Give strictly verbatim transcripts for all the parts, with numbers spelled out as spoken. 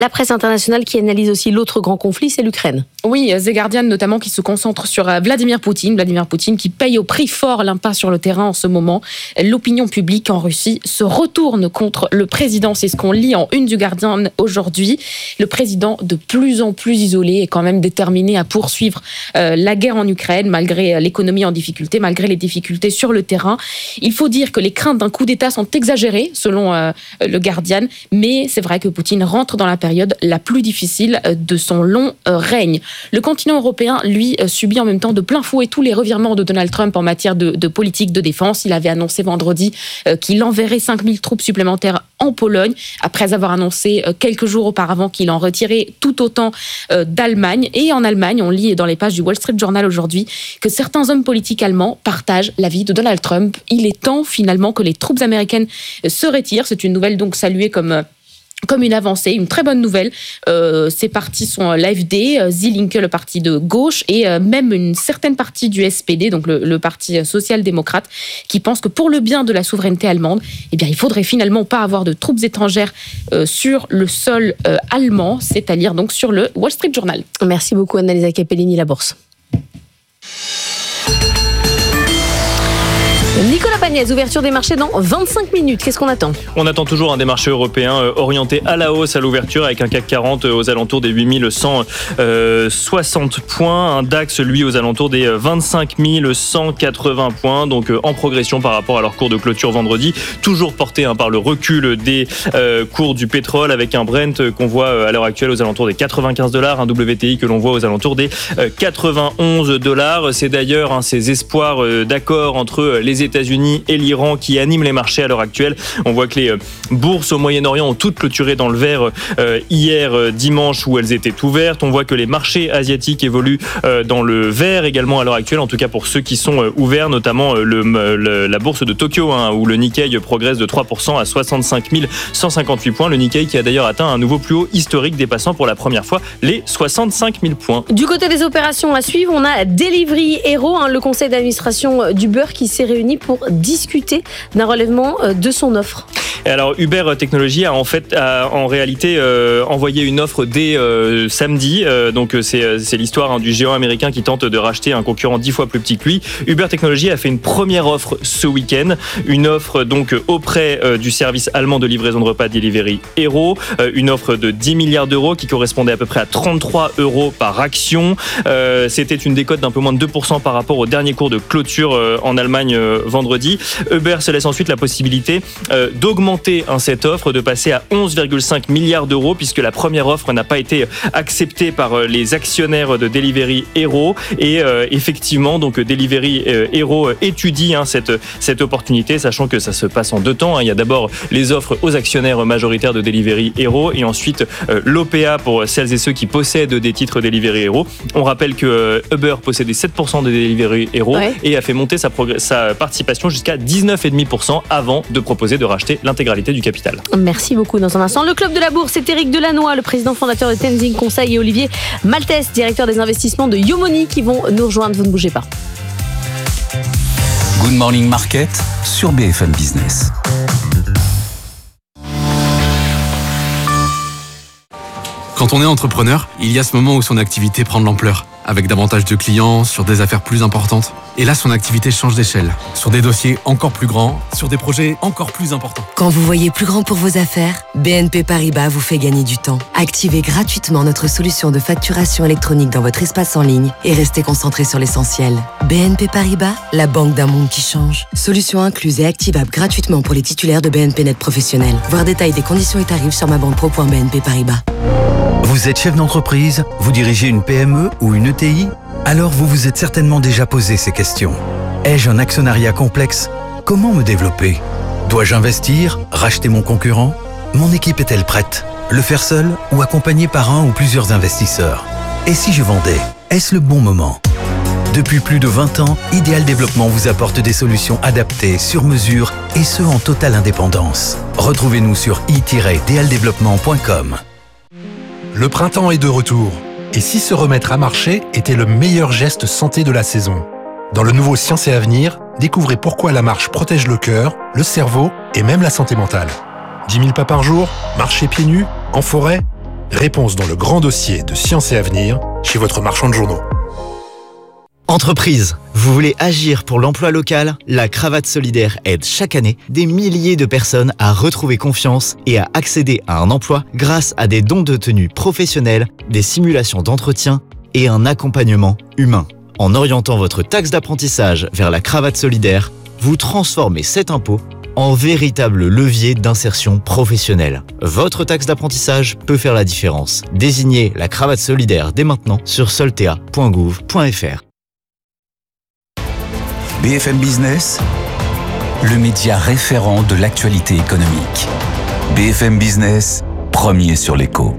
La presse internationale qui analyse aussi l'autre grand conflit, c'est l'Ukraine. Oui, The Guardian notamment qui se concentre sur Vladimir Poutine. Vladimir Poutine qui paye au prix fort l'impasse sur le terrain en ce moment. L'opinion publique en Russie se retourne contre le président. C'est ce qu'on lit en une du Guardian aujourd'hui. Le président, de plus en plus isolé, est quand même déterminé à poursuivre euh, la guerre en Ukraine, malgré l'économie en difficulté, malgré les difficultés sur le terrain. Il faut dire que les craintes d'un coup d'État sont exagérées, selon euh, le Guardian, mais c'est vrai que Poutine rentre dans la période la plus difficile de son long règne. Le continent européen, lui, subit en même temps de plein fouet tous les revirements de Donald Trump en matière de, de politique de défense. Il avait annoncé vendredi qu'il enverrait cinq mille troupes supplémentaires en Pologne, après avoir annoncé quelques jours auparavant qu'il en retirait tout autant d'Allemagne. Et en Allemagne, on lit dans les pages du Wall Street Journal aujourd'hui que certains hommes politiques allemands partagent l'avis de Donald Trump. Il est temps finalement que les troupes américaines se retirent. C'est une nouvelle donc saluée comme... comme une avancée, une très bonne nouvelle. Euh, ces partis sont l'A F D, Die Linke, le parti de gauche, et euh, même une certaine partie du S P D, donc le, le parti social-démocrate, qui pense que pour le bien de la souveraineté allemande, eh bien, il faudrait finalement pas avoir de troupes étrangères euh, sur le sol euh, allemand, c'est à dire donc sur le Wall Street Journal. Merci beaucoup Annalisa Capellini, La Bourse. Nicolas Pagnès, ouverture des marchés dans vingt-cinq minutes. Qu'est-ce qu'on attend ? On attend toujours un des marchés européens euh, orientés à la hausse à l'ouverture avec un C A C quarante euh, aux alentours des huit mille cent soixante points. Un DAX, lui, aux alentours des vingt-cinq mille cent quatre-vingts points. Donc euh, en progression par rapport à leur cours de clôture vendredi. Toujours porté hein, par le recul des euh, cours du pétrole avec un Brent qu'on voit euh, à l'heure actuelle aux alentours des quatre-vingt-quinze dollars. Un W T I que l'on voit aux alentours des euh, quatre-vingt-onze dollars. C'est d'ailleurs hein, ces espoirs euh, d'accord entre les États-Unis et l'Iran qui animent les marchés à l'heure actuelle. On voit que les bourses au Moyen-Orient ont toutes clôturé dans le vert euh, hier euh, dimanche où elles étaient ouvertes. On voit que les marchés asiatiques évoluent euh, dans le vert également à l'heure actuelle, en tout cas pour ceux qui sont euh, ouverts, notamment euh, le, le, la bourse de Tokyo hein, où le Nikkei progresse de trois pour cent à soixante-cinq mille cent cinquante-huit points. Le Nikkei qui a d'ailleurs atteint un nouveau plus haut historique dépassant pour la première fois les soixante-cinq mille points. Du côté des opérations à suivre, on a Delivery Hero, hein, le conseil d'administration d'Uber qui s'est réuni pour discuter d'un relèvement de son offre. Et alors Uber Technologies a en fait a en réalité euh, envoyé une offre dès euh, samedi. Euh, donc c'est c'est l'histoire hein, du géant américain qui tente de racheter un concurrent dix fois plus petit que lui. Uber Technologies a fait une première offre ce week-end, une offre donc auprès euh, du service allemand de livraison de repas Delivery Hero, euh, une offre de dix milliards d'euros qui correspondait à peu près à trente-trois euros par action. Euh, c'était une décote d'un peu moins de deux pour cent par rapport au dernier cours de clôture euh, en Allemagne euh, vendredi. Uber se laisse ensuite la possibilité euh, d'augmenter Hein, cette offre, de passer à onze virgule cinq milliards d'euros puisque la première offre n'a pas été acceptée par euh, les actionnaires de Delivery Hero et euh, effectivement donc Delivery euh, Hero étudie hein, cette, cette opportunité, sachant que ça se passe en deux temps. Hein. Il y a d'abord les offres aux actionnaires majoritaires de Delivery Hero et ensuite euh, l'O P A pour celles et ceux qui possèdent des titres Delivery Hero. On rappelle que euh, Uber possédait sept pour cent de Delivery Hero ouais. et a fait monter sa, progr- sa participation jusqu'à dix-neuf virgule cinq pour cent avant de proposer de racheter l'intégralité du capital. Merci beaucoup. Dans un instant, le Club de la Bourse, c'est Éric Delannoy, le président fondateur de Tenzing Conseil, et Olivier Maltès, directeur des investissements de Yomoni, qui vont nous rejoindre. Vous ne bougez pas. Good Morning Market sur B F M Business. Quand on est entrepreneur, il y a ce moment où son activité prend de l'ampleur, avec davantage de clients, sur des affaires plus importantes. Et là, son activité change d'échelle, sur des dossiers encore plus grands, sur des projets encore plus importants. Quand vous voyez plus grand pour vos affaires, B N P Paribas vous fait gagner du temps. Activez gratuitement notre solution de facturation électronique dans votre espace en ligne et restez concentré sur l'essentiel. B N P Paribas, la banque d'un monde qui change. Solution incluse et activable gratuitement pour les titulaires de B N P Net Professionnel. Voir détails des conditions et tarifs sur ma banque pro point b n p paribas. Vous êtes chef d'entreprise, vous dirigez une P M E ou une E T I ? Alors vous vous êtes certainement déjà posé ces questions. Ai-je un actionnariat complexe ? Comment me développer ? Dois-je investir ? Racheter mon concurrent ? Mon équipe est-elle prête ? Le faire seul ou accompagné par un ou plusieurs investisseurs ? Et si je vendais ? Est-ce le bon moment ? Depuis plus de vingt ans, Ideal Développement vous apporte des solutions adaptées, sur mesure et ce en totale indépendance. Retrouvez-nous sur i tiret d l développement point com. Le printemps est de retour. Et si se remettre à marcher était le meilleur geste santé de la saison ? Dans le nouveau Science et Avenir, découvrez pourquoi la marche protège le cœur, le cerveau et même la santé mentale. dix mille pas par jour, marcher pieds nus, en forêt ? Réponse dans le grand dossier de Science et Avenir chez votre marchand de journaux. Entreprise, vous voulez agir pour l'emploi local? La Cravate Solidaire aide chaque année des milliers de personnes à retrouver confiance et à accéder à un emploi grâce à des dons de tenue professionnels, des simulations d'entretien et un accompagnement humain. En orientant votre taxe d'apprentissage vers la Cravate Solidaire, vous transformez cet impôt en véritable levier d'insertion professionnelle. Votre taxe d'apprentissage peut faire la différence. Désignez la Cravate Solidaire dès maintenant sur soltea point gouv point f r. B F M Business, le média référent de l'actualité économique. B F M Business, premier sur l'écho.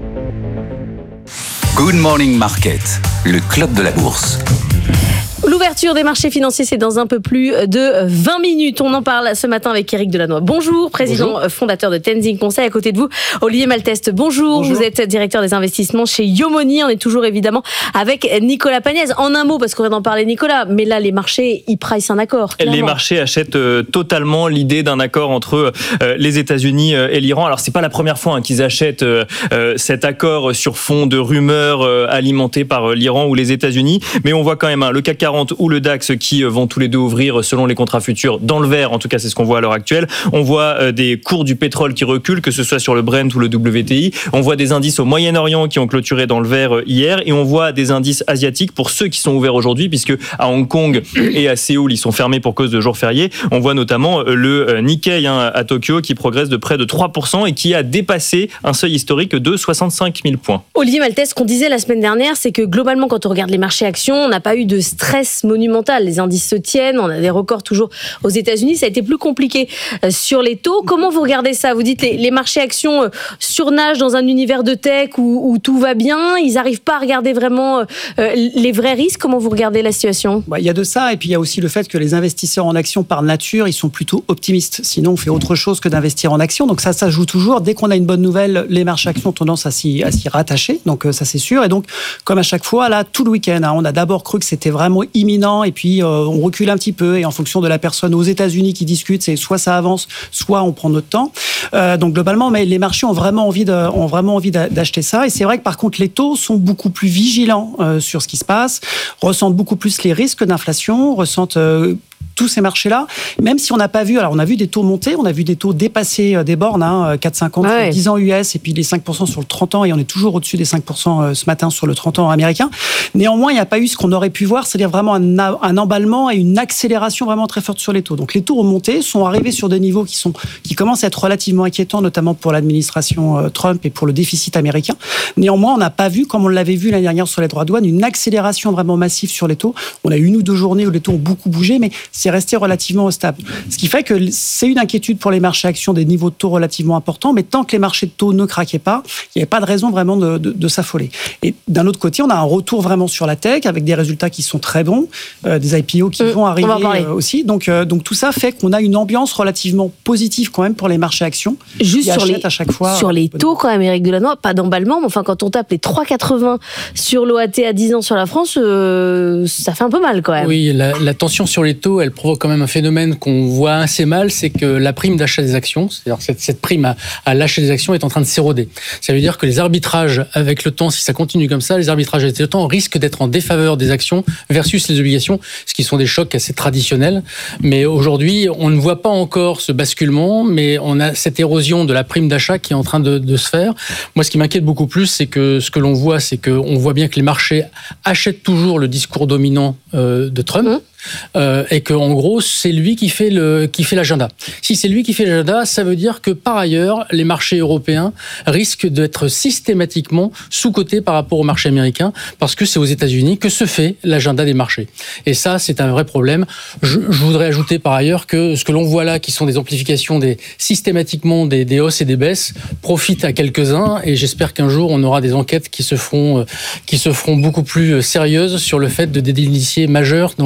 Good Morning Market, le club de la bourse. L'ouverture des marchés financiers, c'est dans un peu plus de vingt minutes. On en parle ce matin avec Éric Delannoy. Bonjour, président bonjour. fondateur de Tenzing Conseil. À côté de vous, Olivier Malteste. Bonjour. bonjour. Vous êtes directeur des investissements chez Yomoni. On est toujours évidemment avec Nicolas Pagnès. En un mot, parce qu'on vient d'en parler, Nicolas, mais là, les marchés, ils price un accord. Clairement. Les marchés achètent euh, totalement l'idée d'un accord entre euh, les États-Unis euh, et l'Iran. Alors, c'est pas la première fois hein, qu'ils achètent euh, euh, cet accord sur fond de rumeurs euh, alimentées par euh, l'Iran ou les États-Unis. Mais on voit quand même hein, le C A C quarante ou le DAX qui vont tous les deux ouvrir selon les contrats futurs dans le vert, en tout cas c'est ce qu'on voit à l'heure actuelle. On voit des cours du pétrole qui reculent, que ce soit sur le Brent ou le W T I. On voit des indices au Moyen-Orient qui ont clôturé dans le vert hier, et on voit des indices asiatiques pour ceux qui sont ouverts aujourd'hui, puisque à Hong Kong et à Séoul ils sont fermés pour cause de jours fériés. On voit notamment le Nikkei hein, à Tokyo qui progresse de près de trois pour cent et qui a dépassé un seuil historique de soixante-cinq mille points. Olivier Malteste, ce qu'on disait la semaine dernière, c'est que globalement quand on regarde les marchés actions, on n'a pas eu de stress monumental. Les indices se tiennent, on a des records toujours aux États-Unis. Ça a été plus compliqué sur les taux. Comment vous regardez ça? Vous dites les, les marchés actions surnagent dans un univers de tech où, où tout va bien. Ils n'arrivent pas à regarder vraiment euh, les vrais risques. Comment vous regardez la situation? Bah, il y a de ça, et puis il y a aussi le fait que les investisseurs en actions, par nature, ils sont plutôt optimistes. Sinon, on fait autre chose que d'investir en actions. Donc ça, ça joue toujours. Dès qu'on a une bonne nouvelle, les marchés actions ont tendance à s'y, à s'y rattacher. Donc ça, c'est sûr. Et donc, comme à chaque fois, là, tout le week-end, hein, on a d'abord cru que c'était vraiment imminent. Et puis, euh, on recule un petit peu. Et en fonction de la personne aux États-Unis qui discute, c'est soit ça avance, soit on prend notre temps. Euh, donc, globalement, mais les marchés ont vraiment envie, de, ont vraiment envie d'acheter ça. Et c'est vrai que, par contre, les taux sont beaucoup plus vigilants euh, sur ce qui se passe, ressentent beaucoup plus les risques d'inflation, ressentent... Euh, tous ces marchés-là, même si on n'a pas vu, alors on a vu des taux monter, on a vu des taux dépasser des bornes, hein, quatre virgule cinquante ouais. sur le dix ans U S et puis les cinq pour cent sur le trente ans, et on est toujours au-dessus des cinq pour cent ce matin sur le trente ans américain. Néanmoins, il n'y a pas eu ce qu'on aurait pu voir, c'est-à-dire vraiment un, un emballement et une accélération vraiment très forte sur les taux. Donc les taux ont monté, sont arrivés sur des niveaux qui, sont, qui commencent à être relativement inquiétants, notamment pour l'administration Trump et pour le déficit américain. Néanmoins, on n'a pas vu, comme on l'avait vu l'année dernière sur les droits de douane, une accélération vraiment massive sur les taux. On a eu une ou deux journées où les taux ont beaucoup bougé, mais c'est resté relativement stable. Ce qui fait que c'est une inquiétude pour les marchés actions, des niveaux de taux relativement importants, mais tant que les marchés de taux ne craquaient pas, il n'y avait pas de raison vraiment de, de, de s'affoler. Et d'un autre côté, on a un retour vraiment sur la tech, avec des résultats qui sont très bons, euh, des I P O qui mmh, vont arriver euh, aussi. Donc, euh, donc tout ça fait qu'on a une ambiance relativement positive quand même pour les marchés actions. Juste sur les, à chaque fois, sur les taux quand même, Éric Delannoy, pas d'emballement, mais enfin quand on tape les trois virgule quatre-vingts sur l'O A T à dix ans sur la France, euh, ça fait un peu mal quand même. Oui, la, la tension sur les taux, elle provoque quand même un phénomène qu'on voit assez mal, c'est que la prime d'achat des actions, c'est-à-dire cette, cette prime à, à l'achat des actions est en train de s'éroder. Ça veut dire que les arbitrages avec le temps, si ça continue comme ça, les arbitrages avec le temps risquent d'être en défaveur des actions versus les obligations, ce qui sont des chocs assez traditionnels. Mais aujourd'hui, on ne voit pas encore ce basculement, mais on a cette érosion de la prime d'achat qui est en train de, de se faire. Moi, ce qui m'inquiète beaucoup plus, c'est que ce que l'on voit, c'est qu'on voit bien que les marchés achètent toujours le discours dominant euh, de Trump. Mmh. Euh, et que en gros c'est lui qui fait le qui fait l'agenda. Si c'est lui qui fait l'agenda, ça veut dire que par ailleurs les marchés européens risquent d'être systématiquement sous-cotés par rapport au marché américain, parce que c'est aux États-Unis que se fait l'agenda des marchés. Et ça, c'est un vrai problème. Je, je voudrais ajouter par ailleurs que ce que l'on voit là, qui sont des amplifications des systématiquement des, des hausses et des baisses, profitent à quelques-uns, et j'espère qu'un jour on aura des enquêtes qui se feront qui se feront beaucoup plus sérieuses sur le fait de des initiés majeurs dans lesquels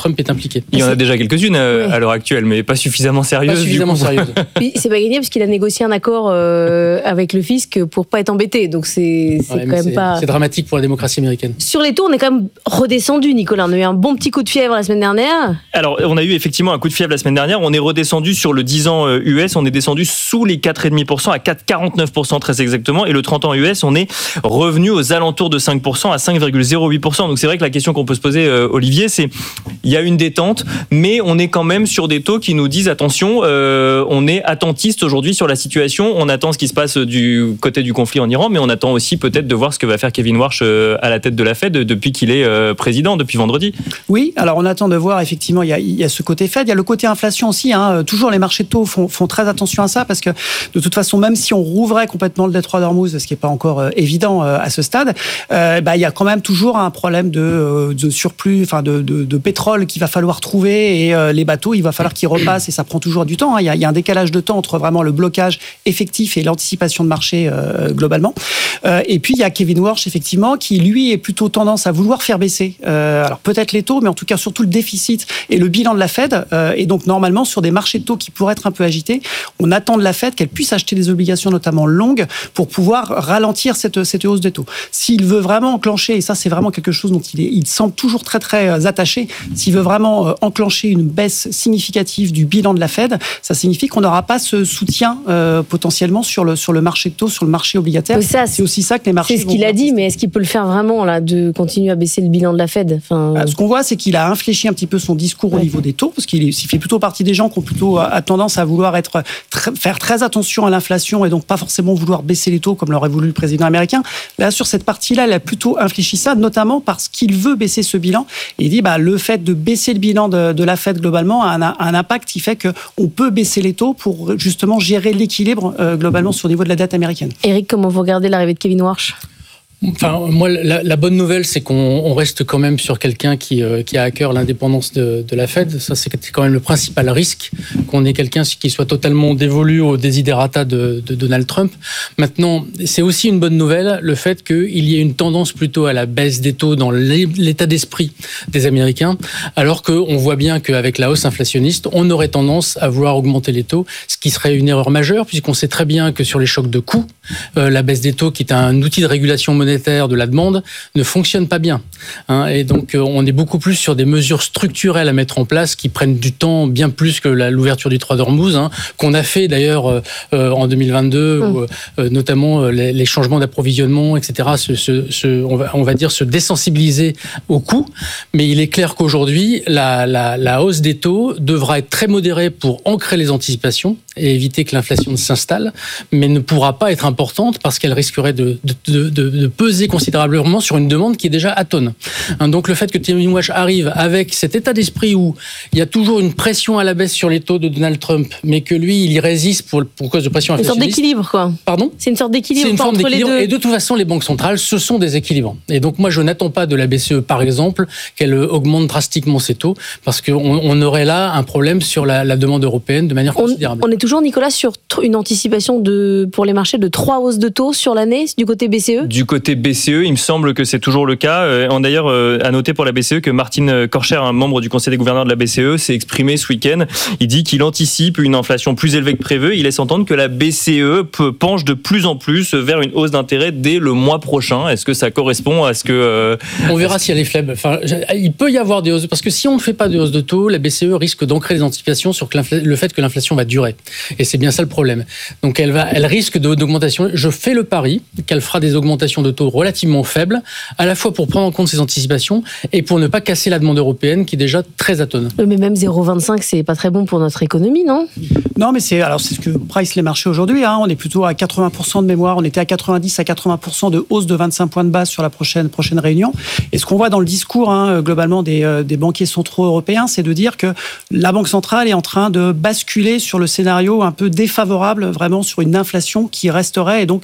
Trump est impliqué. Il y en a déjà quelques-unes euh, oui. à l'heure actuelle, mais pas suffisamment sérieuses. Pas suffisamment sérieuses. Puis c'est pas gagné parce qu'il a négocié un accord euh, avec le fisc pour pas être embêté. Donc c'est, c'est ouais, quand même c'est, pas. C'est dramatique pour la démocratie américaine. Sur les taux, on est quand même redescendu, Nicolas. On a eu un bon petit coup de fièvre la semaine dernière. Alors, on a eu effectivement un coup de fièvre la semaine dernière. On est redescendu sur le dix ans U S. On est descendu sous les quatre virgule cinq pour cent à quatre virgule quarante-neuf pour cent très exactement. Et le trente ans U S, on est revenu aux alentours de cinq pour cent à cinq virgule zéro huit pour cent. Donc c'est vrai que la question qu'on peut se poser, euh, Olivier, c'est il y a une détente, mais on est quand même sur des taux qui nous disent attention, euh, on est attentiste aujourd'hui sur la situation. On attend ce qui se passe du côté du conflit en Iran, mais on attend aussi peut-être de voir ce que va faire Kevin Warsh euh, à la tête de la Fed depuis qu'il est euh, président, depuis vendredi. Oui, alors on attend de voir, effectivement, il y a, il y a ce côté Fed, il y a le côté inflation aussi. Hein. Toujours les marchés de taux font, font très attention à ça, parce que de toute façon, même si on rouvrait complètement le détroit d'Ormuz, ce qui n'est pas encore euh, évident euh, à ce stade, euh, bah, il y a quand même toujours un problème de, euh, de surplus, enfin de, de, de pétrole qu'il va falloir trouver, et euh, les bateaux, il va falloir qu'ils repassent, et ça prend toujours du temps. Hein. Il y a, il y a un décalage de temps entre vraiment le blocage effectif et l'anticipation de marché euh, globalement. Euh, et puis il y a Kevin Warsh, effectivement, qui lui est plutôt tendance à vouloir faire baisser, euh, alors peut-être les taux, mais en tout cas surtout le déficit et le bilan de la Fed. Euh, et donc normalement sur des marchés de taux qui pourraient être un peu agités, on attend de la Fed qu'elle puisse acheter des obligations notamment longues pour pouvoir ralentir cette, cette hausse des taux. S'il veut vraiment enclencher, et ça c'est vraiment quelque chose dont il, est, il semble toujours très très attaché, s'il veut vraiment euh, enclencher une baisse significative du bilan de la Fed, ça signifie qu'on n'aura pas ce soutien euh, potentiellement sur le, sur le marché de taux, sur le marché obligataire. Ça, c'est, c'est aussi ça que les marchés... C'est ce qu'il a dit, mais est-ce qu'il peut le faire vraiment, là, de continuer à baisser le bilan de la Fed? Enfin... Ce qu'on voit, c'est qu'il a infléchi un petit peu son discours ouais. au niveau des taux, parce qu'il fait plutôt partie des gens qui ont plutôt a tendance à vouloir être, très, faire très attention à l'inflation et donc pas forcément vouloir baisser les taux comme l'aurait voulu le président américain. Là, sur cette partie-là, il a plutôt infléchi ça, notamment parce qu'il veut baisser ce bilan. Et il dit, bah, le fait de baisser le bilan de, de la Fed globalement a un, a un impact qui fait qu'on peut baisser les taux pour justement gérer l'équilibre euh, globalement sur le niveau de la dette américaine. Éric, comment vous regardez l'arrivée de Kevin Warsh? Enfin, moi, la, la bonne nouvelle, c'est qu'on on reste quand même sur quelqu'un qui, euh, qui a à cœur l'indépendance de, de la Fed. Ça, c'est quand même le principal risque, qu'on ait quelqu'un qui soit totalement dévolu aux desiderata de, de Donald Trump. Maintenant, c'est aussi une bonne nouvelle, le fait qu'il y ait une tendance plutôt à la baisse des taux dans l'état d'esprit des Américains, alors qu'on voit bien qu'avec la hausse inflationniste, on aurait tendance à vouloir augmenter les taux, ce qui serait une erreur majeure, puisqu'on sait très bien que sur les chocs de coûts, euh, la baisse des taux, qui est un outil de régulation monétaire de la demande, ne fonctionne pas bien. Hein, et donc, on est beaucoup plus sur des mesures structurelles à mettre en place qui prennent du temps, bien plus que la, l'ouverture du détroit d'Ormuz, hein, qu'on a fait d'ailleurs euh, en deux mille vingt-deux, mmh. où, euh, notamment les, les changements d'approvisionnement, et cetera, se, se, se, on, va, on va dire se désensibiliser au coût. Mais il est clair qu'aujourd'hui, la, la, la hausse des taux devra être très modérée pour ancrer les anticipations et éviter que l'inflation ne s'installe, mais ne pourra pas être importante parce qu'elle risquerait de, de, de, de, de peser considérablement sur une demande qui est déjà atone. Hein, donc le fait que Kevin Warsh arrive avec cet état d'esprit où il y a toujours une pression à la baisse sur les taux de Donald Trump, mais que lui, il y résiste pour, pour cause de pression inflationniste. Une sorte d'équilibre, quoi. Pardon ? C'est une sorte d'équilibre. C'est une forme entre d'équilibre. Les deux. Et de toute façon, les banques centrales, ce sont des équilibres. Et donc moi, je n'attends pas de la B C E, par exemple, qu'elle augmente drastiquement ses taux, parce qu'on on aurait là un problème sur la, la demande européenne de manière considérable. On, on est toujours, Nicolas, sur une anticipation de, pour les marchés de trois hausses de taux sur l'année du côté B C E ? Du côté B C E, il me semble que c'est toujours le cas. Euh, d'ailleurs, euh, à noter pour la B C E que Martin Korcher, un membre du conseil des gouverneurs de la B C E, s'est exprimé ce week-end. Il dit qu'il anticipe une inflation plus élevée que prévu. Il laisse entendre que la B C E peut, penche de plus en plus vers une hausse d'intérêt dès le mois prochain. Est-ce que ça correspond à ce que... Euh, on verra si elle est faible. Enfin, il peut y avoir des hausses, parce que si on ne fait pas de hausse de taux, la B C E risque d'ancrer les anticipations sur le fait que l'inflation va durer. Et c'est bien ça le problème. Donc elle, va, elle risque d'augmentation. Je fais le pari qu'elle fera des augmentations de taux relativement faibles, à la fois pour prendre en compte ces anticipations et pour ne pas casser la demande européenne qui est déjà très atone. Mais même zéro virgule vingt-cinq, c'est pas très bon pour notre économie, non ? Non, mais c'est, alors c'est ce que price les marchés aujourd'hui. Hein. On est plutôt à quatre-vingts pour cent de mémoire. On était à quatre-vingt-dix à quatre-vingts pour cent de hausse de vingt-cinq points de base sur la prochaine, prochaine réunion. Et ce qu'on voit dans le discours hein, globalement des, euh, des banquiers centraux européens, c'est de dire que la Banque centrale est en train de basculer sur le scénario un peu défavorable, vraiment sur une inflation qui resterait et donc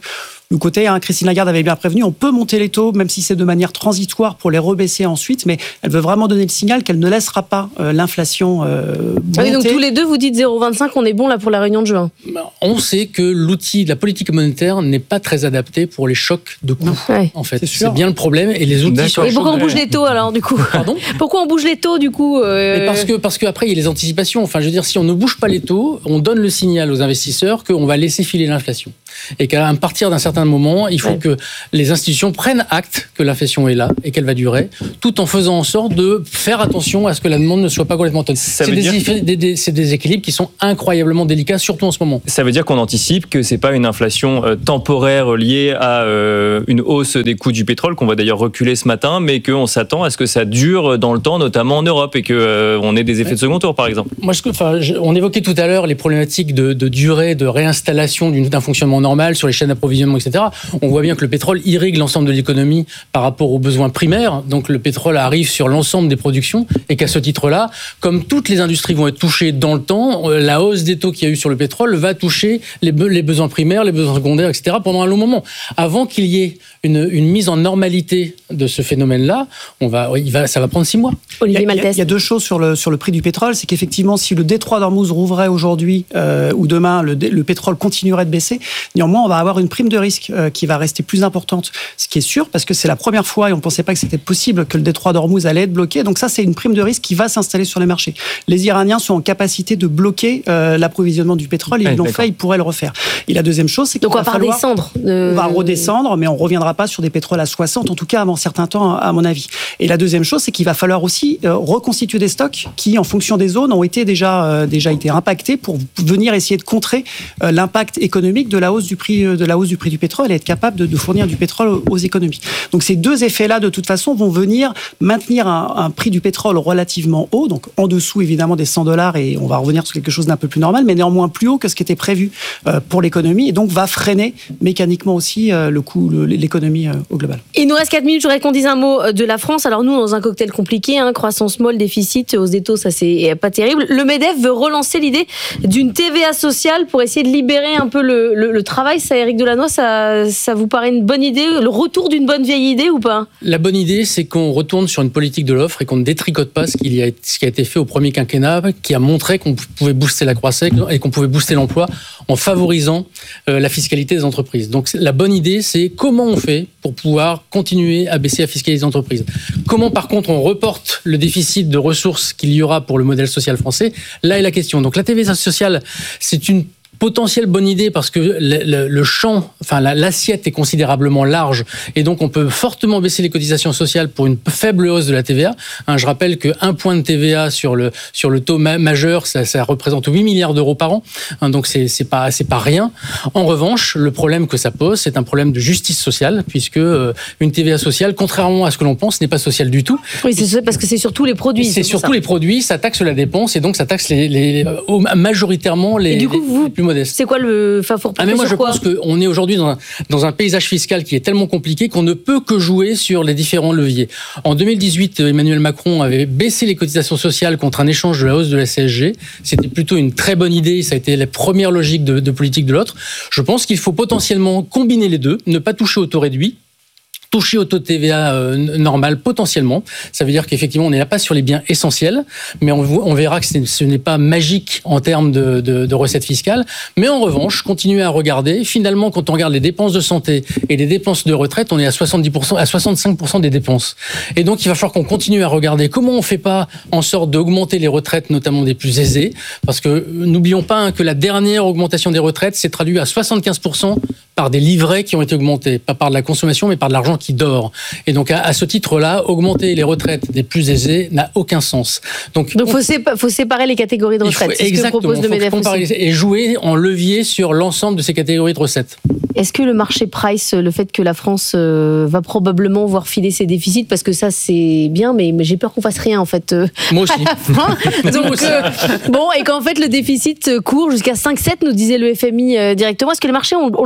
le côté, hein, Christine Lagarde avait bien prévenu, on peut monter les taux, même si c'est de manière transitoire pour les rebaisser ensuite, mais elle veut vraiment donner le signal qu'elle ne laissera pas euh, l'inflation euh, monter. Oui, donc tous les deux, vous dites zéro virgule vingt-cinq, on est bon là pour la réunion de juin. On sait que l'outil de la politique monétaire n'est pas très adapté pour les chocs de coûts. Ouais. En fait, c'est, c'est bien le problème. Et les outils sont. Et pourquoi on bouge les taux alors du coup? Pardon? Pourquoi on bouge les taux du coup euh... Mais parce que parce qu'après il y a les anticipations. Enfin, je veux dire, si on ne bouge pas les taux, on donne le signal aux investisseurs qu'on va laisser filer l'inflation et qu'à partir d'un certain moment, il faut ouais. que les institutions prennent acte que l'inflation est là et qu'elle va durer, tout en faisant en sorte de faire attention à ce que la demande ne soit pas complètement tenue. C'est des, dire... des, des, c'est des équilibres qui sont incroyablement délicats, surtout en ce moment. Ça veut dire qu'on anticipe que c'est pas une inflation euh, temporaire liée à euh, une hausse des coûts du pétrole, qu'on va d'ailleurs reculer ce matin, mais qu'on s'attend à ce que ça dure dans le temps, notamment en Europe, et qu'on euh, ait des effets ouais. de second tour, par exemple. Moi, je, enfin, je, on évoquait tout à l'heure les problématiques de, de durée, de réinstallation d'une, d'un fonctionnement normal sur les chaînes d'approvisionnement, et cetera. On voit bien que le pétrole irrigue l'ensemble de l'économie par rapport aux besoins primaires. Donc le pétrole arrive sur l'ensemble des productions et qu'à ce titre-là, comme toutes les industries vont être touchées dans le temps, la hausse des taux qu'il y a eu sur le pétrole va toucher les, be- les besoins primaires, les besoins secondaires, et cetera pendant un long moment. Avant qu'il y ait une, une mise en normalité de ce phénomène-là, on va, il va, ça va prendre six mois. Olivier Maltès. Il y a deux choses sur le, sur le prix du pétrole. C'est qu'effectivement, si le détroit d'Ormuz rouvrait aujourd'hui euh, ou demain, le, le pétrole continuerait de baisser, néanmoins, on va avoir une prime de risque euh, qui va rester plus importante. Ce qui est sûr, parce que c'est la première fois et on ne pensait pas que c'était possible que le détroit d'Ormuz allait être bloqué. Donc ça, c'est une prime de risque qui va s'installer sur les marchés. Les Iraniens sont en capacité de bloquer euh, l'approvisionnement du pétrole. Ils ouais, l'ont d'accord. fait, ils pourraient le refaire. Et la deuxième chose, c'est donc qu'on on va falloir... redescendre. De... On va redescendre, mais on ne reviendra pas sur des pétroles à soixante, en tout cas avant certains temps, à mon avis. Et la deuxième chose, c'est qu'il va falloir aussi euh, reconstituer des stocks qui, en fonction des zones, ont été déjà, euh, déjà été impactés pour venir essayer de contrer euh, l'impact économique de la hausse du prix, euh, de la hausse du prix du pétrole et être capable de, de fournir du pétrole aux, aux économies. Donc ces deux effets-là, de toute façon, vont venir maintenir un, un prix du pétrole relativement haut, donc en dessous évidemment des cent dollars, et on va revenir sur quelque chose d'un peu plus normal, mais néanmoins plus haut que ce qui était prévu euh, pour l'économie, et donc va freiner mécaniquement aussi euh, le coût, le, l'économie euh, au global. Il nous reste quatre minutes, je voudrais qu'on dise un mot de la France. Alors nous, dans un cocktail compliqué, hein, croissance molle, déficit, hausse des taux, ça c'est pas terrible. Le MEDEF veut relancer l'idée d'une T V A sociale pour essayer de libérer un peu le, le, le travail. Ça, Éric Delannoy, ça, ça vous paraît une bonne idée, le retour d'une bonne vieille idée ou pas? La bonne idée, c'est qu'on retourne sur une politique de l'offre et qu'on ne détricote pas ce, qu'il y a, ce qui a été fait au premier quinquennat, qui a montré qu'on pouvait booster la croissance et qu'on pouvait booster l'emploi en favorisant euh, la fiscalité des entreprises. Donc la bonne idée, c'est comment on fait pour pouvoir continuer à baisser la fiscalité des entreprises. Comment, par contre, on reporte le déficit de ressources qu'il y aura pour le modèle social français? Là est la question. Donc la T V A sociale, c'est une potentielle bonne idée parce que le, le, le champ, enfin la, l'assiette est considérablement large et donc on peut fortement baisser les cotisations sociales pour une faible hausse de la T V A. Hein, je rappelle que un point de T V A sur le sur le taux ma- majeur, ça, ça représente huit milliards d'euros par an. Hein, donc c'est c'est pas c'est pas rien. En revanche, le problème que ça pose, c'est un problème de justice sociale puisque euh, une T V A sociale, contrairement à ce que l'on pense, n'est pas sociale du tout. Oui, c'est ça, parce que c'est surtout les produits. C'est, c'est surtout ça. Les produits, ça taxe la dépense et donc ça taxe les, les, les majoritairement les, et du coup, les, vous, les plus modestes. C'est quoi le favor ah mais moi je pense qu'on est aujourd'hui dans un, dans un paysage fiscal qui est tellement compliqué qu'on ne peut que jouer sur les différents leviers. En deux mille dix-huit, Emmanuel Macron avait baissé les cotisations sociales contre un échange de la hausse de la C S G. C'était plutôt une très bonne idée, ça a été la première logique de, de politique de l'autre. Je pense qu'il faut potentiellement combiner les deux, ne pas toucher au taux réduit, toucher au taux de T V A euh, normal potentiellement. Ça veut dire qu'effectivement, on n'est là pas sur les biens essentiels, mais on, on verra que ce n'est pas magique en termes de, de, de recettes fiscales. Mais en revanche, continuer à regarder. Finalement, quand on regarde les dépenses de santé et les dépenses de retraite, on est à soixante-dix pour cent, à soixante-cinq pour cent des dépenses. Et donc, il va falloir qu'on continue à regarder comment on fait pas en sorte d'augmenter les retraites, notamment des plus aisés. Parce que n'oublions pas hein, que la dernière augmentation des retraites s'est traduite à soixante-quinze pour cent par des livrets qui ont été augmentés. Pas par de la consommation, mais par de l'argent qui dort. Et donc, à, à ce titre-là, augmenter les retraites des plus aisés n'a aucun sens. Donc, donc on, faut, sépa- faut séparer les catégories de retraite. C'est ce que propose le MEDEF aussi. Et jouer en levier sur l'ensemble de ces catégories de recettes. Est-ce que le marché price, le fait que la France euh, va probablement voir filer ses déficits, parce que ça c'est bien, mais, mais j'ai peur qu'on fasse rien en fait. Euh, Moi aussi. À la fin. Donc, euh, bon, et qu'en fait le déficit court jusqu'à cinq virgule sept, nous disait le F M I euh, directement. Est-ce que les marchés ont, ont le bon prix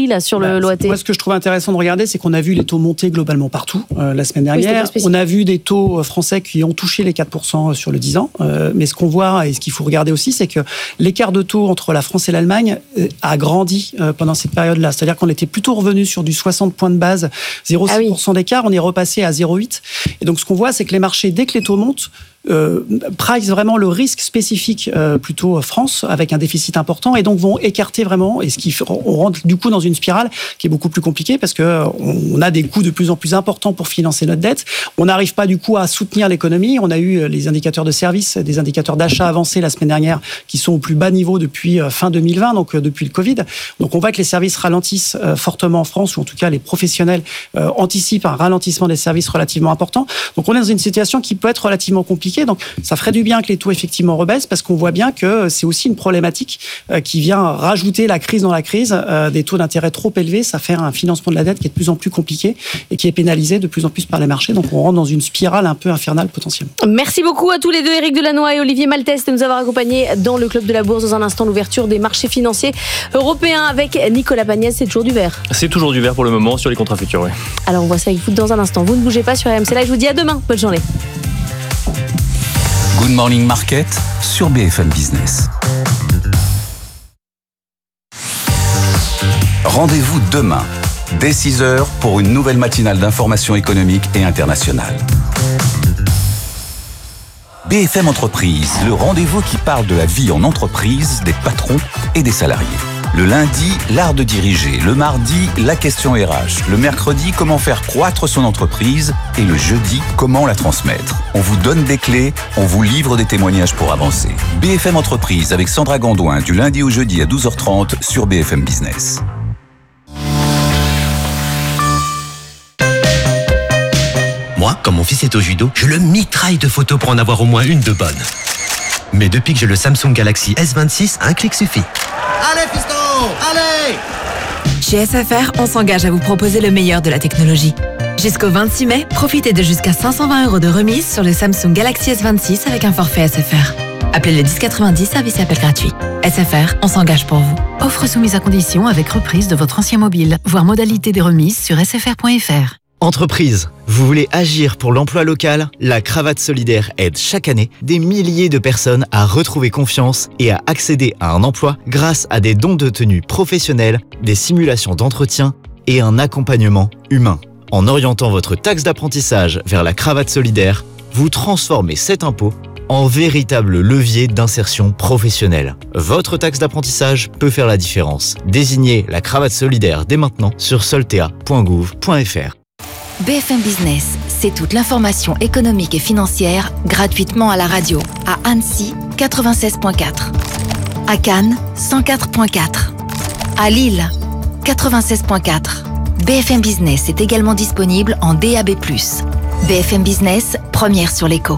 prix là sur bah, le l'O A T? Moi, ce que je trouve intéressant de regarder, c'est qu'on a vu les taux monter globalement partout euh, la semaine dernière. Oui, on a vu des taux français qui ont touché les quatre pour cent sur le dix ans. Euh, mais ce qu'on voit et ce qu'il faut regarder aussi, c'est que l'écart de taux entre la France et l'Allemagne euh, a grandi euh, pendant cette période-là. C'est-à-dire qu'on était plutôt revenu sur du soixante points de base, zéro virgule six pour cent ah oui. d'écart. On est repassé à zéro virgule huit. Et donc, ce qu'on voit, c'est que les marchés, dès que les taux montent, Euh, price vraiment le risque spécifique euh, plutôt France avec un déficit important et donc vont écarter vraiment et ce qui on rentre du coup dans une spirale qui est beaucoup plus compliquée parce que on a des coûts de plus en plus importants pour financer notre dette. On n'arrive pas du coup à soutenir l'économie. On a eu les indicateurs de services, des indicateurs d'achat avancés la semaine dernière qui sont au plus bas niveau depuis fin deux mille vingt, donc depuis le Covid. Donc on voit que les services ralentissent euh, fortement en France ou en tout cas les professionnels euh, anticipent un ralentissement des services relativement important. Donc on est dans une situation qui peut être relativement compliquée. Donc, ça ferait du bien que les taux effectivement rebaissent parce qu'on voit bien que c'est aussi une problématique euh, qui vient rajouter la crise dans la crise. Euh, des taux d'intérêt trop élevés, ça fait un financement de la dette qui est de plus en plus compliqué et qui est pénalisé de plus en plus par les marchés. Donc, on rentre dans une spirale un peu infernale potentiellement. Merci beaucoup à tous les deux, Éric Delannoy et Olivier Maltès, de nous avoir accompagnés dans le Club de la Bourse. Dans un instant, l'ouverture des marchés financiers européens avec Nicolas Pagnès. C'est toujours du vert. C'est toujours du vert pour le moment sur les contrats futurs, oui. Alors, on voit ça avec vous dans un instant. Vous ne bougez pas sur R M C Live. Je vous dis à demain. Bonne journée. Good Morning Market sur B F M Business. Rendez-vous demain, dès six heures, pour une nouvelle matinale d'information économique et internationale. B F M Entreprise, le rendez-vous qui parle de la vie en entreprise, des patrons et des salariés. Le lundi, l'art de diriger. Le mardi, la question R H. Le mercredi, comment faire croître son entreprise. Et le jeudi, comment la transmettre. On vous donne des clés, on vous livre des témoignages pour avancer. B F M Entreprise avec Sandra Gondouin du lundi au jeudi à douze heures trente sur B F M Business. Moi, quand mon fils est au judo, je le mitraille de photos pour en avoir au moins une de bonne. Mais depuis que j'ai le Samsung Galaxy S vingt-six, un clic suffit. Allez, fiston! Allez! Chez S F R, on s'engage à vous proposer le meilleur de la technologie. Jusqu'au vingt-six mai, profitez de jusqu'à cinq cent vingt euros de remise sur le Samsung Galaxy S vingt-six avec un forfait S F R. Appelez le dix quatre-vingt-dix, service appel gratuit. S F R, on s'engage pour vous. Offre soumise à condition avec reprise de votre ancien mobile. Voir modalité des remises sur s f r point f r. Entreprise, vous voulez agir pour l'emploi local? La Cravate Solidaire aide chaque année des milliers de personnes à retrouver confiance et à accéder à un emploi grâce à des dons de tenue professionnels, des simulations d'entretien et un accompagnement humain. En orientant votre taxe d'apprentissage vers la Cravate Solidaire, vous transformez cet impôt en véritable levier d'insertion professionnelle. Votre taxe d'apprentissage peut faire la différence. Désignez la Cravate Solidaire dès maintenant sur soltea point gouv point f r. B F M Business, c'est toute l'information économique et financière gratuitement à la radio. À Annecy, quatre-vingt-seize virgule quatre. À Cannes, cent quatre virgule quatre. À Lille, quatre-vingt-seize virgule quatre. B F M Business est également disponible en D A B plus. B F M Business, première sur l'écho.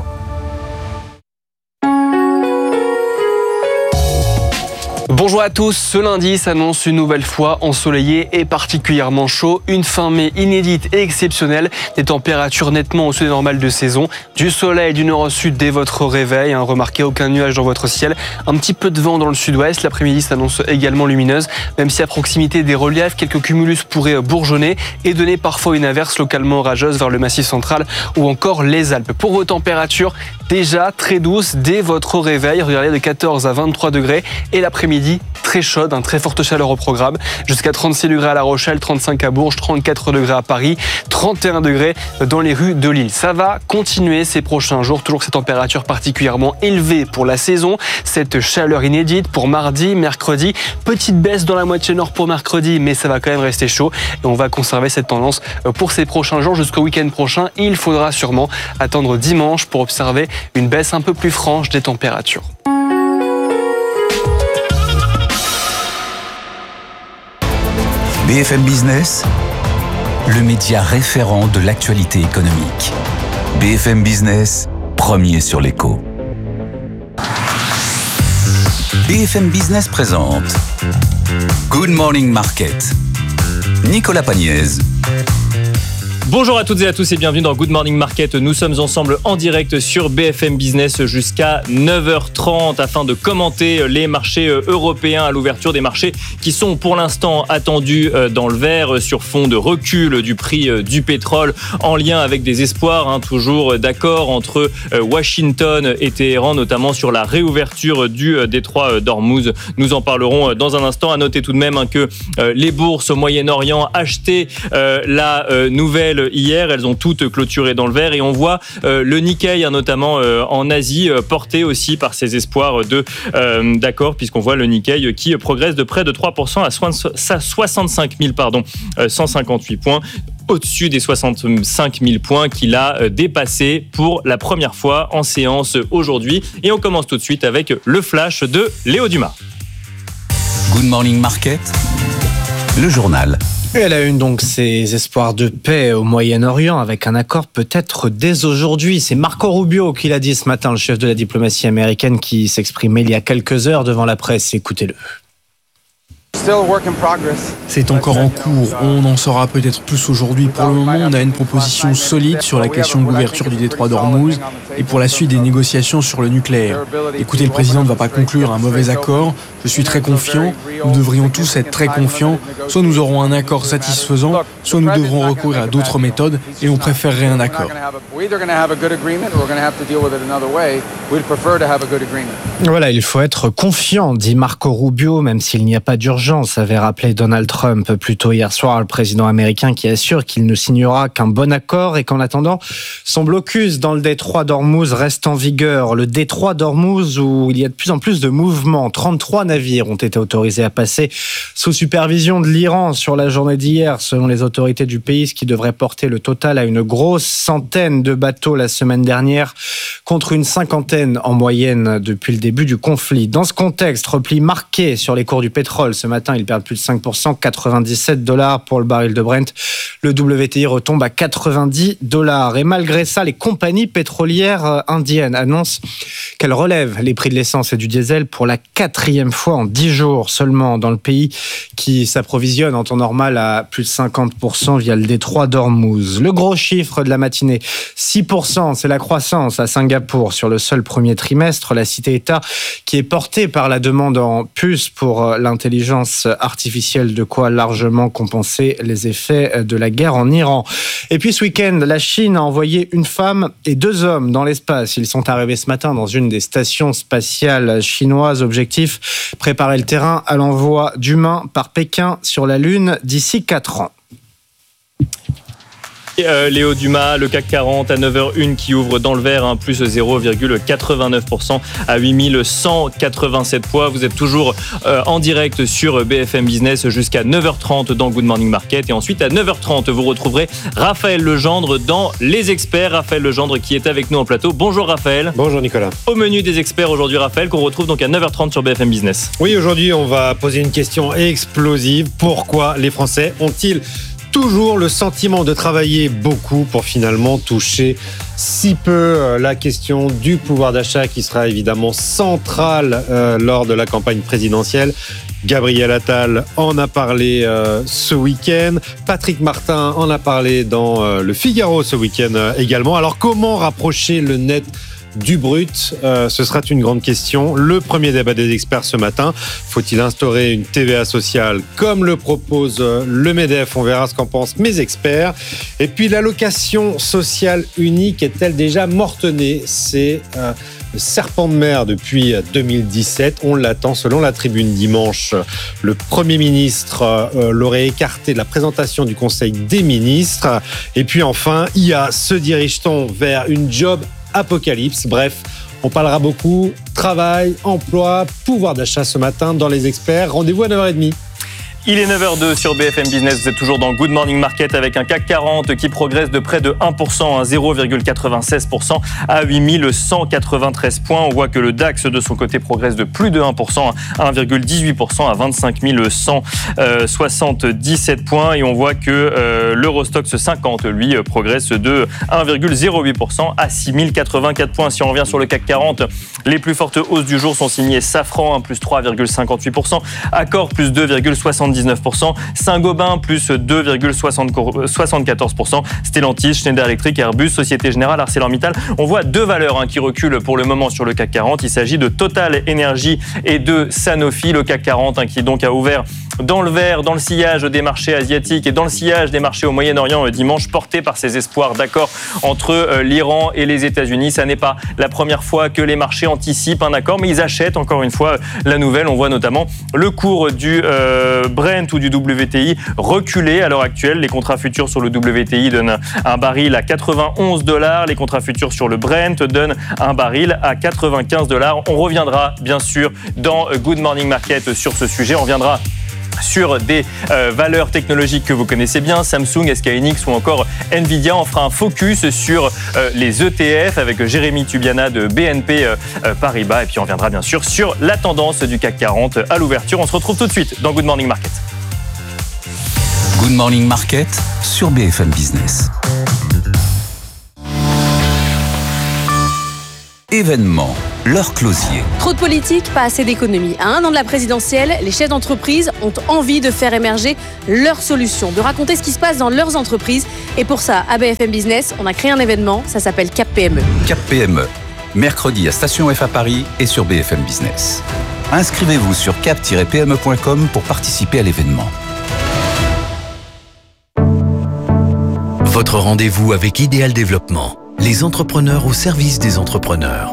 Bonjour à tous, ce lundi s'annonce une nouvelle fois ensoleillé et particulièrement chaud. Une fin mai inédite et exceptionnelle, des températures nettement au-dessus des normales de saison, du soleil du nord au sud dès votre réveil, hein, remarquez aucun nuage dans votre ciel, un petit peu de vent dans le sud-ouest, l'après-midi s'annonce également lumineuse, même si à proximité des reliefs, quelques cumulus pourraient bourgeonner et donner parfois une averse localement orageuse vers le Massif central ou encore les Alpes. Pour vos températures, déjà très douces dès votre réveil, regardez de quatorze à vingt-trois degrés et l'après-midi très chaude, un très forte chaleur au programme, jusqu'à trente-six degrés à La Rochelle, trente-cinq à Bourges, trente-quatre degrés à Paris, trente et un degrés dans les rues de Lille. Ça va continuer ces prochains jours, toujours ces températures particulièrement élevées pour la saison, cette chaleur inédite pour mardi, mercredi, petite baisse dans la moitié nord pour mercredi, mais ça va quand même rester chaud et on va conserver cette tendance pour ces prochains jours jusqu'au week-end prochain. Il faudra sûrement attendre dimanche pour observer une baisse un peu plus franche des températures. B F M Business, le média référent de l'actualité économique. B F M Business, premier sur l'écho. B F M Business présente Good Morning Market. Nicolas Pagnès. Bonjour à toutes et à tous et bienvenue dans Good Morning Market. Nous sommes ensemble en direct sur B F M Business jusqu'à neuf heures trente afin de commenter les marchés européens à l'ouverture, des marchés qui sont pour l'instant attendus dans le vert sur fond de recul du prix du pétrole en lien avec des espoirs hein, toujours d'accord entre Washington et Téhéran, notamment sur la réouverture du détroit d'Ormuz. Nous en parlerons dans un instant. À noter tout de même hein, que les bourses au Moyen-Orient achetaient euh, la euh, nouvelle hier, elles ont toutes clôturé dans le vert et on voit euh, le Nikkei, hein, notamment euh, en Asie, euh, porté aussi par ces espoirs de euh, d'accord, puisqu'on voit le Nikkei qui progresse de près de trois pour cent à soixante-cinq mille pardon, euh, cent cinquante-huit points, au-dessus des soixante-cinq mille points qu'il a dépassé pour la première fois en séance aujourd'hui. Et on commence tout de suite avec le flash de Léo Dumas. Good Morning Market, le journal. Et elle a une donc ces espoirs de paix au Moyen-Orient avec un accord peut-être dès aujourd'hui. C'est Marco Rubio qui l'a dit ce matin, le chef de la diplomatie américaine qui s'exprimait il y a quelques heures devant la presse. Écoutez-le. C'est encore en cours, on en saura peut-être plus aujourd'hui. Pour le moment, on a une proposition solide sur la question de l'ouverture du détroit d'Ormuz et pour la suite des négociations sur le nucléaire. Écoutez, le président ne va pas conclure un mauvais accord, je suis très confiant, nous devrions tous être très confiants. Soit nous aurons un accord satisfaisant, soit nous devrons recourir à d'autres méthodes et on préférerait un accord. Voilà, il faut être confiant, dit Marco Rubio, même s'il n'y a pas d'urgence, avait rappelé Donald Trump plus tôt hier soir, le président américain qui assure qu'il ne signera qu'un bon accord et qu'en attendant, son blocus dans le détroit d'Ormuz reste en vigueur. Le détroit d'Ormuz où il y a de plus en plus de mouvements, trente-trois navires ont été autorisés à passer sous supervision de l'Iran sur la journée d'hier, selon les autorités du pays, ce qui devrait porter le total à une grosse centaine de bateaux la semaine dernière, contre une cinquantaine en moyenne depuis le début du conflit. Dans ce contexte, repli marqué sur les cours du pétrole. Ce matin, ils perdent plus de cinq pour cent, quatre-vingt-dix-sept dollars pour le baril de Brent. Le W T I retombe à quatre-vingt-dix dollars. Et malgré ça, les compagnies pétrolières indiennes annoncent qu'elles relèvent les prix de l'essence et du diesel pour la quatrième fois en dix jours seulement dans le pays qui s'approvisionne en temps normal à plus de cinquante pour cent via le détroit d'Ormuz. Le gros chiffre de la matinée, six pour cent, c'est la croissance à Singapour sur le seul premier trimestre. La cité-État qui est portée par la demande en puces pour l'intelligence artificielle, de quoi largement compenser les effets de la guerre en Iran. Et puis ce week-end, la Chine a envoyé une femme et deux hommes dans l'espace. Ils sont arrivés ce matin dans une des stations spatiales chinoises. Objectif, préparer le terrain à l'envoi d'humains par Pékin sur la Lune d'ici quatre ans. Euh, Léo Dumas, le C A C quarante à neuf heures une qui ouvre dans le vert, hein, plus zéro virgule quatre-vingt-neuf pour cent à huit mille cent quatre-vingt-sept points. Vous êtes toujours euh, en direct sur B F M Business jusqu'à neuf heures trente dans Good Morning Market. Et ensuite à neuf heures trente, vous retrouverez Raphaël Legendre dans Les Experts. Raphaël Legendre qui est avec nous en plateau. Bonjour Raphaël. Bonjour Nicolas. Au menu des experts aujourd'hui, Raphaël, qu'on retrouve donc à neuf heures trente sur B F M Business. Oui, aujourd'hui on va poser une question explosive. Pourquoi les Français ont-ils toujours le sentiment de travailler beaucoup pour finalement toucher si peu? La question du pouvoir d'achat qui sera évidemment centrale euh, lors de la campagne présidentielle. Gabriel Attal en a parlé euh, ce week-end. Patrick Martin en a parlé dans euh, Le Figaro ce week-end euh, également. Alors comment rapprocher le net du brut, euh, ce sera une grande question. Le premier débat des experts ce matin, faut-il instaurer une T V A sociale comme le propose euh, le MEDEF? On verra ce qu'en pensent mes experts. Et puis l'allocation sociale unique est-elle déjà morte-née? C'est euh, le serpent de mer depuis deux mille dix-sept. On l'attend. Selon la Tribune dimanche, le Premier ministre euh, l'aurait écarté de la présentation du Conseil des ministres. Et puis enfin, I A, se dirige-t-on vers une job apocalypse? Bref, on parlera beaucoup travail, emploi, pouvoir d'achat ce matin dans Les Experts. Rendez-vous à neuf heures trente. Il est neuf heures deux sur B F M Business. Vous êtes toujours dans Good Morning Market avec un C A C quarante qui progresse de près de un pour cent, à zéro virgule quatre-vingt-seize pour cent à huit mille cent quatre-vingt-treize points. On voit que le DAX de son côté progresse de plus de un pour cent, à un virgule dix-huit pour cent à vingt-cinq mille cent soixante-dix-sept points. Et on voit que euh, l'Eurostoxx cinquante, lui, progresse de un virgule zéro huit pour cent à six mille quatre-vingt-quatre points. Si on revient sur le C A C quarante, les plus fortes hausses du jour sont signées Safran, plus trois virgule cinquante-huit pour cent, Accor, plus deux virgule soixante-dix soixante-dix-neuf pour cent. Saint-Gobain, plus deux virgule soixante-quatorze pour cent. Stellantis, Schneider Electric, Airbus, Société Générale, ArcelorMittal. On voit deux valeurs hein, qui reculent pour le moment sur le C A C quarante. Il s'agit de Total Energy et de Sanofi. Le C A C quarante hein, qui donc a ouvert dans le vert, dans le sillage des marchés asiatiques et dans le sillage des marchés au Moyen-Orient dimanche, porté par ces espoirs d'accord entre l'Iran et les États-Unis. Ça n'est pas la première fois que les marchés anticipent un accord, mais ils achètent encore une fois la nouvelle. On voit notamment le cours du euh, Brent ou du W T I reculer à l'heure actuelle. Les contrats futurs sur le W T I donnent un baril à quatre-vingt-onze dollars. Les contrats futurs sur le Brent donnent un baril à quatre-vingt-quinze dollars. On reviendra bien sûr dans Good Morning Market sur ce sujet. On reviendra sur des euh, valeurs technologiques que vous connaissez bien, Samsung, S K Hynix ou encore Nvidia. On fera un focus sur euh, les E T F avec Jérémy Tubiana de B N P euh, Paribas. Et puis on reviendra bien sûr sur la tendance du C A C quarante à l'ouverture. On se retrouve tout de suite dans Good Morning Market. Good Morning Market sur B F M Business. Événement, l'heure closier. Trop de politique, pas assez d'économie. À un an de la présidentielle, les chefs d'entreprise ont envie de faire émerger leurs solutions, de raconter ce qui se passe dans leurs entreprises. Et pour ça, à B F M Business, on a créé un événement, ça s'appelle Cap P M E. Cap P M E, mercredi à Station F à Paris et sur B F M Business. Inscrivez-vous sur cap tiret p m e point com pour participer à l'événement. Votre rendez-vous avec Idéal Développement. Les entrepreneurs au service des entrepreneurs.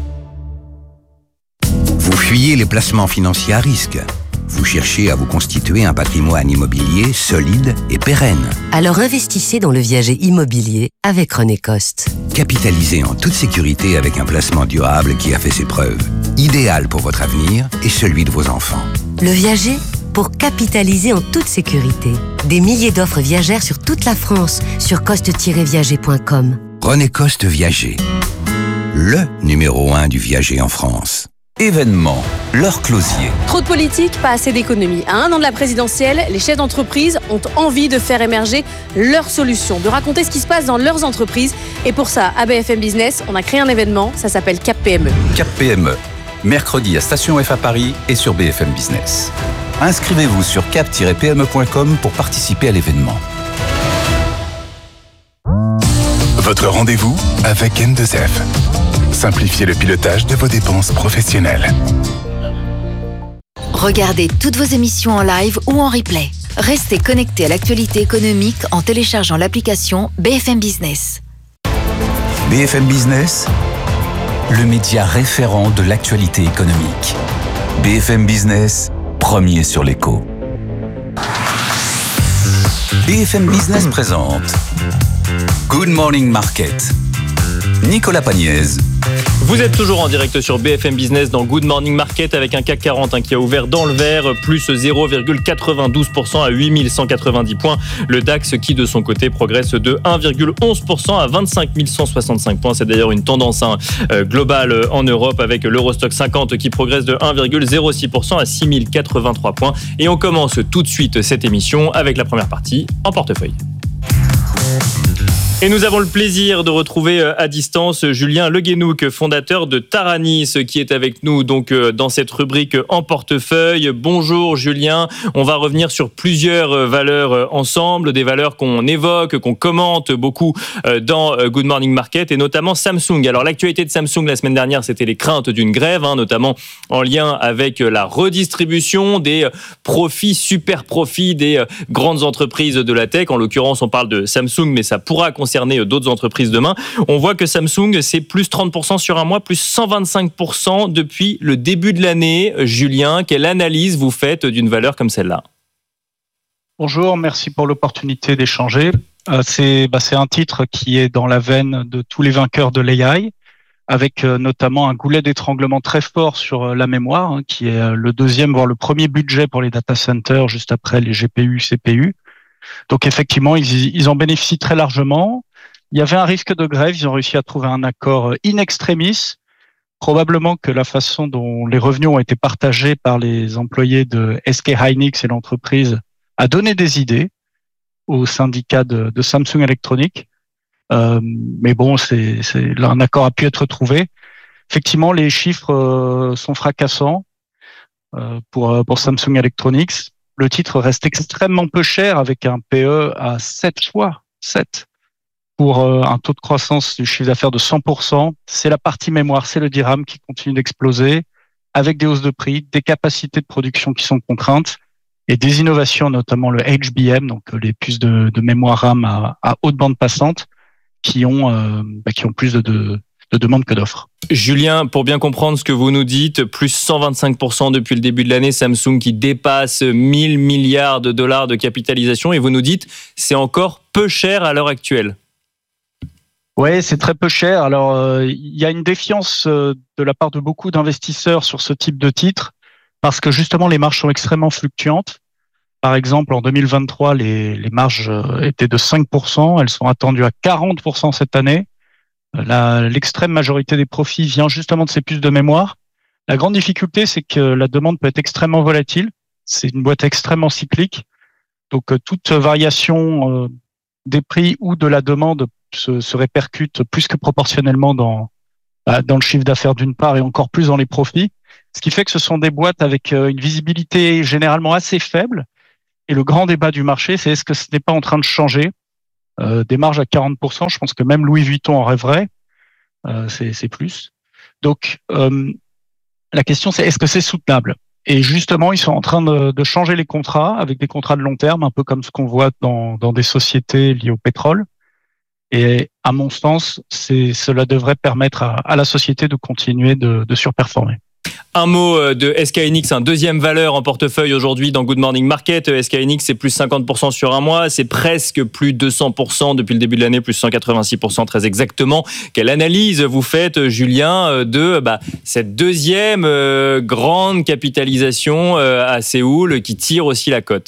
Vous fuyez les placements financiers à risque. Vous cherchez à vous constituer un patrimoine immobilier solide et pérenne. Alors investissez dans le viager immobilier avec René Coste. Capitalisez en toute sécurité avec un placement durable qui a fait ses preuves. Idéal pour votre avenir et celui de vos enfants. Le viager pour capitaliser en toute sécurité. Des milliers d'offres viagères sur toute la France sur coste tiret viager point com. René Coste Viager, le numéro un du viager en France. Événement, l'heure closier. Trop de politique, pas assez d'économie. À un an de la présidentielle, les chefs d'entreprise ont envie de faire émerger leurs solutions, de raconter ce qui se passe dans leurs entreprises. Et pour ça, à B F M Business, on a créé un événement, ça s'appelle Cap P M E. Cap P M E, mercredi à Station F à Paris et sur B F M Business. Inscrivez-vous sur cap tiret p m e point com pour participer à l'événement. Votre rendez-vous avec N deux F. Simplifiez le pilotage de vos dépenses professionnelles. Regardez toutes vos émissions en live ou en replay. Restez connectés à l'actualité économique en téléchargeant l'application B F M Business. B F M Business, le média référent de l'actualité économique. B F M Business, premier sur l'écho. B F M Business présente Good Morning Market. Nicolas Pagnès. Vous êtes toujours en direct sur B F M Business dans Good Morning Market avec un C A C quarante hein, qui a ouvert dans le vert, plus zéro virgule quatre-vingt-douze pour cent à huit mille cent quatre-vingt-dix points. Le DAX qui de son côté progresse de un virgule onze pour cent à vingt-cinq mille cent soixante-cinq points. C'est d'ailleurs une tendance hein, globale en Europe avec l'Eurostock cinquante qui progresse de un virgule zéro six pour cent à six mille quatre-vingt-trois points. Et on commence tout de suite cette émission avec la première partie en portefeuille. Et nous avons le plaisir de retrouver à distance Julien Le Guenouc, fondateur de Taranis, qui est avec nous donc dans cette rubrique en portefeuille. Bonjour Julien, on va revenir sur plusieurs valeurs ensemble, des valeurs qu'on évoque, qu'on commente beaucoup dans Good Morning Market et notamment Samsung. Alors l'actualité de Samsung la semaine dernière, c'était les craintes d'une grève, hein, notamment en lien avec la redistribution des profits, super profits des grandes entreprises de la tech. En l'occurrence, on parle de Samsung, mais ça pourra concerner d'autres entreprises demain. On voit que Samsung, c'est plus trente pour cent sur un mois, plus cent vingt-cinq pour cent depuis le début de l'année. Julien, quelle analyse vous faites d'une valeur comme celle-là ? Bonjour, merci pour l'opportunité d'échanger. Euh, c'est, bah, c'est un titre qui est dans la veine de tous les vainqueurs de l'A I, avec euh, notamment un goulet d'étranglement très fort sur euh, la mémoire, hein, qui est euh, le deuxième, voire le premier budget pour les data centers, juste après les G P U, C P U. Donc effectivement, ils, ils en bénéficient très largement. Il y avait un risque de grève, ils ont réussi à trouver un accord in extremis. Probablement que la façon dont les revenus ont été partagés par les employés de S K Hynix et l'entreprise a donné des idées au syndicat de, de Samsung Electronics. Euh, mais bon, c'est, c'est, là, un accord a pu être trouvé. Effectivement, les chiffres euh, sont fracassants euh, pour, pour Samsung Electronics. le titre reste extrêmement peu cher avec un P E à sept fois, sept, pour un taux de croissance du chiffre d'affaires de cent pour cent. C'est la partie mémoire, c'est le D RAM qui continue d'exploser avec des hausses de prix, des capacités de production qui sont contraintes et des innovations, notamment le H B M, donc les puces de, de mémoire RAM à, à haute bande passante, qui ont, euh, bah, qui ont plus de, de, de demandes que d'offres. Julien, pour bien comprendre ce que vous nous dites, plus cent vingt-cinq pour cent depuis le début de l'année, Samsung qui dépasse mille milliards de dollars de capitalisation, et vous nous dites c'est encore peu cher à l'heure actuelle. Oui, c'est très peu cher. Alors, euh, il y a une défiance euh, de la part de beaucoup d'investisseurs sur ce type de titre, parce que justement les marges sont extrêmement fluctuantes. Par exemple, en deux mille vingt-trois, les, les marges étaient de cinq pour cent, elles sont attendues à quarante pour cent cette année. La, l'extrême majorité des profits vient justement de ces puces de mémoire. La grande difficulté, c'est que la demande peut être extrêmement volatile. C'est une boîte extrêmement cyclique. Donc, toute variation euh, des prix ou de la demande se, se répercute plus que proportionnellement dans, bah, dans le chiffre d'affaires d'une part et encore plus dans les profits. Ce qui fait que ce sont des boîtes avec une visibilité généralement assez faible. Et le grand débat du marché, c'est est-ce que ce n'est pas en train de changer ? Euh, des marges à quarante pour cent, je pense que même Louis Vuitton en rêverait. Euh, c'est, c'est plus. Donc, euh, la question, c'est est-ce que c'est soutenable ? Et justement, ils sont en train de, de changer les contrats avec des contrats de long terme, un peu comme ce qu'on voit dans, dans des sociétés liées au pétrole. Et à mon sens, c'est, cela devrait permettre à, à la société de continuer de, de surperformer. Un mot de S K Hynix, un deuxième valeur en portefeuille aujourd'hui dans Good Morning Market. S K Hynix, c'est plus cinquante pour cent sur un mois, c'est presque plus deux cents pour cent depuis le début de l'année, plus cent quatre-vingt-six pour cent très exactement. Quelle analyse vous faites, Julien, de bah, cette deuxième euh, grande capitalisation euh, à Séoul qui tire aussi la cote ?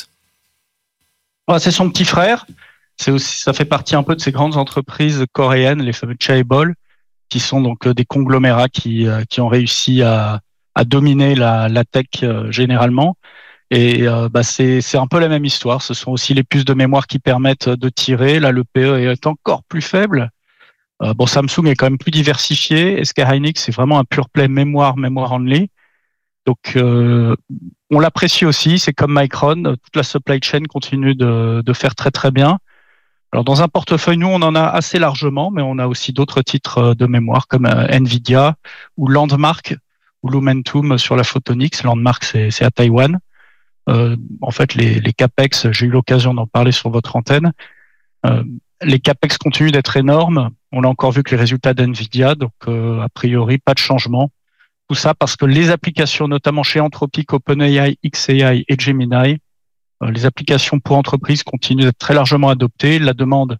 Ah, c'est son petit frère. C'est aussi, ça fait partie un peu de ces grandes entreprises coréennes, les fameux chaebol, qui sont donc des conglomérats qui, qui ont réussi à à dominer la, la tech euh, généralement. Et euh, bah, c'est, c'est un peu la même histoire. Ce sont aussi les puces de mémoire qui permettent de tirer. Là, le P E est encore plus faible. Euh, bon, Samsung est quand même plus diversifié. S K Hynix, c'est vraiment un pure play mémoire, mémoire only. Donc, euh, on l'apprécie aussi. C'est comme Micron. Toute la supply chain continue de, de faire très, très bien. Alors, dans un portefeuille, nous, on en a assez largement, mais on a aussi d'autres titres de mémoire comme euh, Nvidia ou Landmark, ou Lumentum sur la photonics. Landmark, c'est, c'est à Taïwan. Euh, en fait, les, les CAPEX, j'ai eu l'occasion d'en parler sur votre antenne, euh, les CAPEX continuent d'être énormes. On a encore vu que les résultats d'Nvidia, donc euh, a priori, pas de changement. Tout ça parce que les applications, notamment chez Anthropic, OpenAI, X A I et Gemini, euh, les applications pour entreprises continuent d'être très largement adoptées. La demande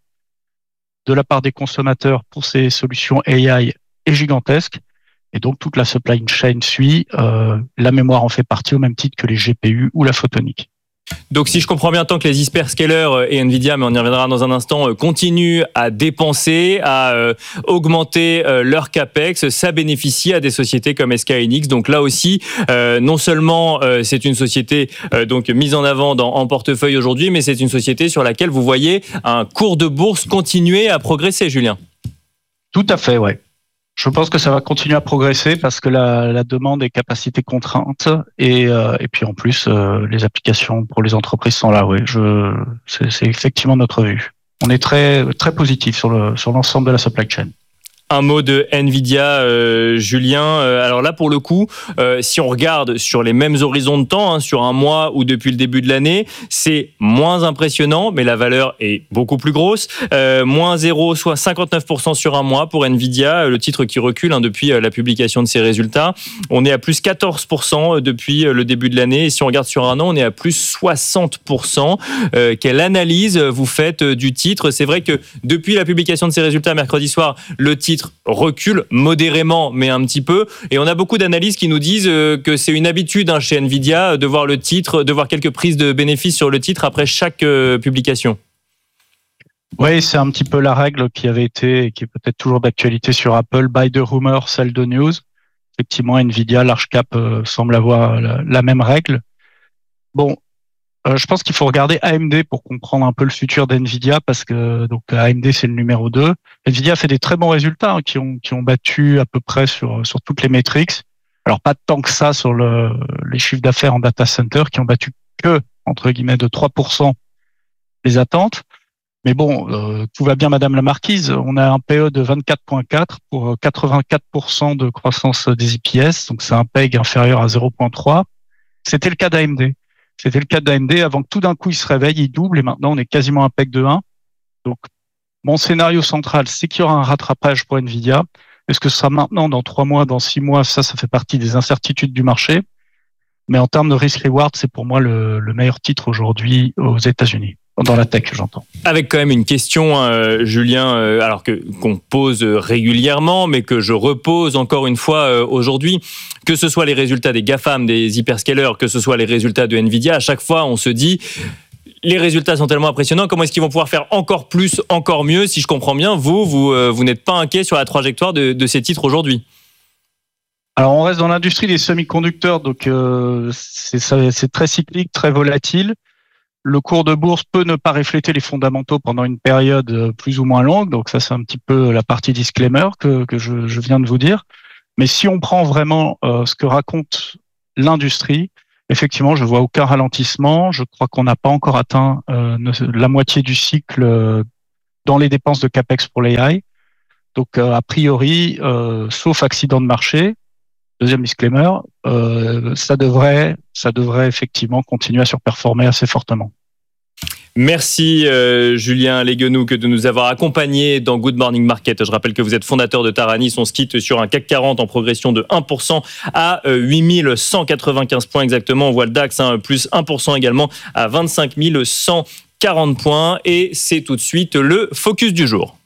de la part des consommateurs pour ces solutions A I est gigantesque. Et donc, toute la supply chain suit. Euh, la mémoire en fait partie au même titre que les G P U ou la photonique. Donc, si je comprends bien, tant que les hyperscalers et Nvidia, mais on y reviendra dans un instant, continuent à dépenser, à euh, augmenter euh, leur CAPEX, ça bénéficie à des sociétés comme S K Hynix. Donc là aussi, euh, non seulement euh, c'est une société euh, donc mise en avant dans, en portefeuille aujourd'hui, mais c'est une société sur laquelle vous voyez un cours de bourse continuer à progresser, Julien. Tout à fait, ouais. Je pense que ça va continuer à progresser parce que la, la demande est capacité contrainte et, euh, et puis en plus euh, les applications pour les entreprises sont là. Oui, je, c'est, c'est effectivement notre vue. On est très très positif sur le sur l'ensemble de la supply chain. Un mot de Nvidia, euh, Julien. Euh, alors là, pour le coup, euh, si on regarde sur les mêmes horizons de temps, hein, sur un mois ou depuis le début de l'année, c'est moins impressionnant, mais la valeur est beaucoup plus grosse. Euh, moins zéro, soit cinquante-neuf pour cent sur un mois pour Nvidia, le titre qui recule hein, depuis la publication de ses résultats. On est à plus quatorze pour cent depuis le début de l'année. Et si on regarde sur un an, on est à plus soixante pour cent. Euh, quelle analyse vous faites du titre ? C'est vrai que depuis la publication de ses résultats mercredi soir, le titre recule modérément, mais un petit peu. Et on a beaucoup d'analyses qui nous disent que c'est une habitude hein, chez Nvidia de voir le titre, de voir quelques prises de bénéfices sur le titre après chaque euh, publication. Oui, c'est un petit peu la règle qui avait été et qui est peut-être toujours d'actualité sur Apple. Buy the rumor, sell the news. Effectivement, Nvidia, large cap, euh, semble avoir la, la même règle. Bon, Euh, je pense qu'il faut regarder A M D pour comprendre un peu le futur d'Nvidia parce que donc A M D c'est le numéro deux. Nvidia a fait des très bons résultats hein, qui ont qui ont battu à peu près sur sur toutes les métriques. Alors pas tant que ça sur le les chiffres d'affaires en data center qui ont battu que entre guillemets, de trois pour cent les attentes. Mais bon, euh, tout va bien, Madame la Marquise. On a un P E de vingt-quatre virgule quatre pour quatre-vingt-quatre pour cent de croissance des E P S. Donc, c'est un P E G inférieur à zéro virgule trois. C'était le cas d'A M D. C'était le cas d'A M D avant que tout d'un coup, il se réveille, il double et maintenant, on est quasiment à un P E G de un. Donc, mon scénario central, c'est qu'il y aura un rattrapage pour Nvidia. Est-ce que ce sera maintenant, dans trois mois, dans six mois? Ça, ça fait partie des incertitudes du marché. Mais en termes de risk-reward, c'est pour moi le, le meilleur titre aujourd'hui aux États-Unis. Dans la tech, j'entends. Avec quand même une question, euh, Julien, euh, alors que qu'on pose régulièrement, mais que je repose encore une fois euh, aujourd'hui. Que ce soit les résultats des GAFAM, des hyperscalers, que ce soit les résultats de Nvidia, à chaque fois, on se dit... Les résultats sont tellement impressionnants, comment est-ce qu'ils vont pouvoir faire encore plus, encore mieux? Si je comprends bien, vous, vous, euh, vous n'êtes pas inquiet sur la trajectoire de, de ces titres aujourd'hui? Alors, on reste dans l'industrie des semi-conducteurs, donc euh, c'est, c'est très cyclique, très volatile. Le cours de bourse peut ne pas refléter les fondamentaux pendant une période plus ou moins longue, donc ça, c'est un petit peu la partie disclaimer que, que je, je viens de vous dire. Mais si on prend vraiment euh, ce que raconte l'industrie, effectivement, je vois aucun ralentissement. Je crois qu'on n'a pas encore atteint euh, la moitié du cycle euh, dans les dépenses de CAPEX pour l'A I. Donc, euh, a priori, euh, sauf accident de marché, deuxième disclaimer, euh, ça devrait, ça devrait effectivement continuer à surperformer assez fortement. Merci euh, Julien Léguenoux de nous avoir accompagnés dans Good Morning Market. Je rappelle que vous êtes fondateur de Taranis. On se quitte sur un C A C quarante en progression de un pour cent à huit mille cent quatre-vingt-quinze points exactement. On voit le DAX hein, plus un pour cent également à vingt-cinq mille cent quarante points. Et c'est tout de suite le focus du jour.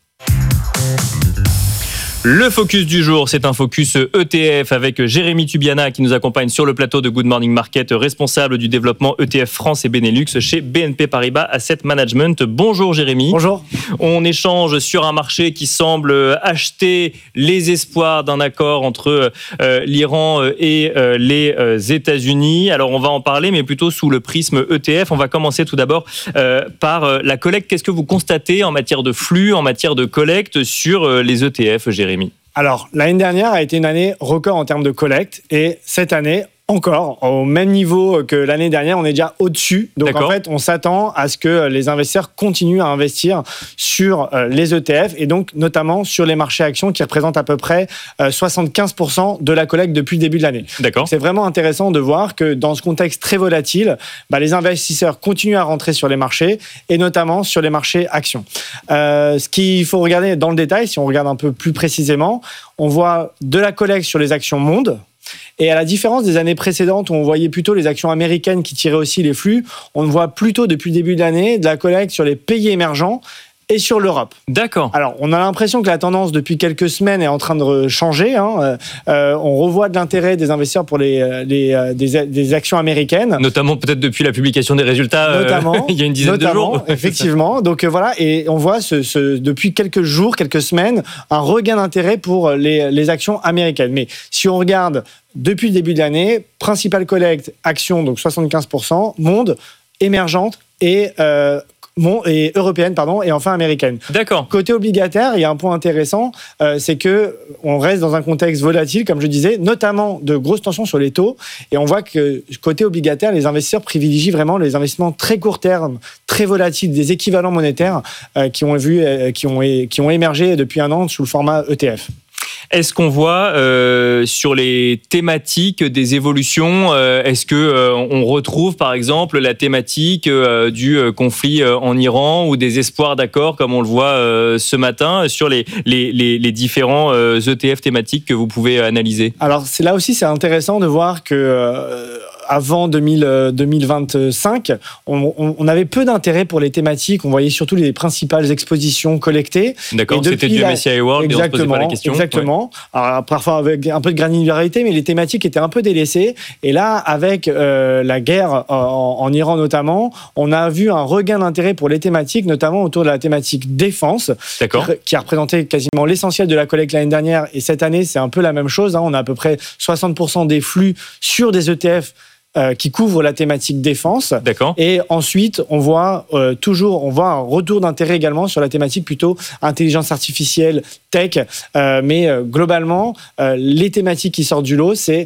Le focus du jour, c'est un focus E T F avec Jérémy Tubiana qui nous accompagne sur le plateau de Good Morning Market, responsable du développement E T F France et Benelux chez B N P Paribas Asset Management. Bonjour Jérémy. Bonjour. On échange sur un marché qui semble acheter les espoirs d'un accord entre euh, l'Iran et euh, les euh, États-Unis. Alors on va en parler, mais plutôt sous le prisme E T F. On va commencer tout d'abord euh, par euh, la collecte. Qu'est-ce que vous constatez en matière de flux, en matière de collecte sur euh, les E T F, Jérémy? Alors, l'année dernière a été une année record en termes de collecte et cette année, encore, au même niveau que l'année dernière, on est déjà au-dessus. Donc, D'accord. en fait, on s'attend à ce que les investisseurs continuent à investir sur les E T F et donc, notamment, sur les marchés actions qui représentent à peu près soixante-quinze pour cent de la collecte depuis le début de l'année. D'accord. C'est vraiment intéressant de voir que dans ce contexte très volatile, bah, les investisseurs continuent à rentrer sur les marchés et notamment sur les marchés actions. Euh, ce qu'il faut regarder dans le détail, si on regarde un peu plus précisément, on voit de la collecte sur les actions monde. Et à la différence des années précédentes où on voyait plutôt les actions américaines qui tiraient aussi les flux, on voit plutôt depuis le début de l'année de la collecte sur les pays émergents et sur l'Europe. D'accord. Alors, on a l'impression que la tendance depuis quelques semaines est en train de changer. Hein. Euh, on revoit de l'intérêt des investisseurs pour les, les des, des actions américaines. Notamment peut-être depuis la publication des résultats. Notamment. Euh, il y a une dizaine notamment, de jours. Effectivement. Donc euh, voilà, et on voit ce, ce, depuis quelques jours, quelques semaines, un regain d'intérêt pour les, les actions américaines. Mais si on regarde depuis le début de l'année, principale collecte, actions, donc soixante-quinze pour cent, monde, émergente et euh, et européenne, pardon, et enfin américaine. D'accord. Côté obligataire, il y a un point intéressant, euh, c'est que on reste dans un contexte volatile, comme je disais, notamment de grosses tensions sur les taux, et on voit que côté obligataire, les investisseurs privilégient vraiment les investissements très court terme, très volatiles, des équivalents monétaires euh, qui ont vu, euh, qui ont qui ont émergé depuis un an sous le format E T F. Est-ce qu'on voit euh, sur les thématiques des évolutions, euh, est-ce que euh, on retrouve par exemple la thématique euh, du euh, conflit euh, en Iran ou des espoirs d'accord comme on le voit euh, ce matin sur les, les, les, les différents euh, E T F thématiques que vous pouvez analyser? Alors c'est là aussi c'est intéressant de voir que euh, avant deux mille vingt-cinq, on, on, on avait peu d'intérêt pour les thématiques. On voyait surtout les principales expositions collectées. D'accord, c'était du M S C I World et on se posait pas la question. Exactement. Ouais. Alors, parfois avec un peu de granularité, mais les thématiques étaient un peu délaissées. Et là, avec euh, la guerre en, en Iran notamment, on a vu un regain d'intérêt pour les thématiques, notamment autour de la thématique défense, D'accord. qui, qui a représenté quasiment l'essentiel de la collecte l'année dernière. Et cette année, c'est un peu la même chose. Hein. On a à peu près soixante pour cent des flux sur des E T F Euh, qui couvre la thématique défense. D'accord. Et ensuite, on voit euh, toujours, on voit un retour d'intérêt également sur la thématique plutôt intelligence artificielle, tech. Euh, mais euh, globalement, euh, les thématiques qui sortent du lot, c'est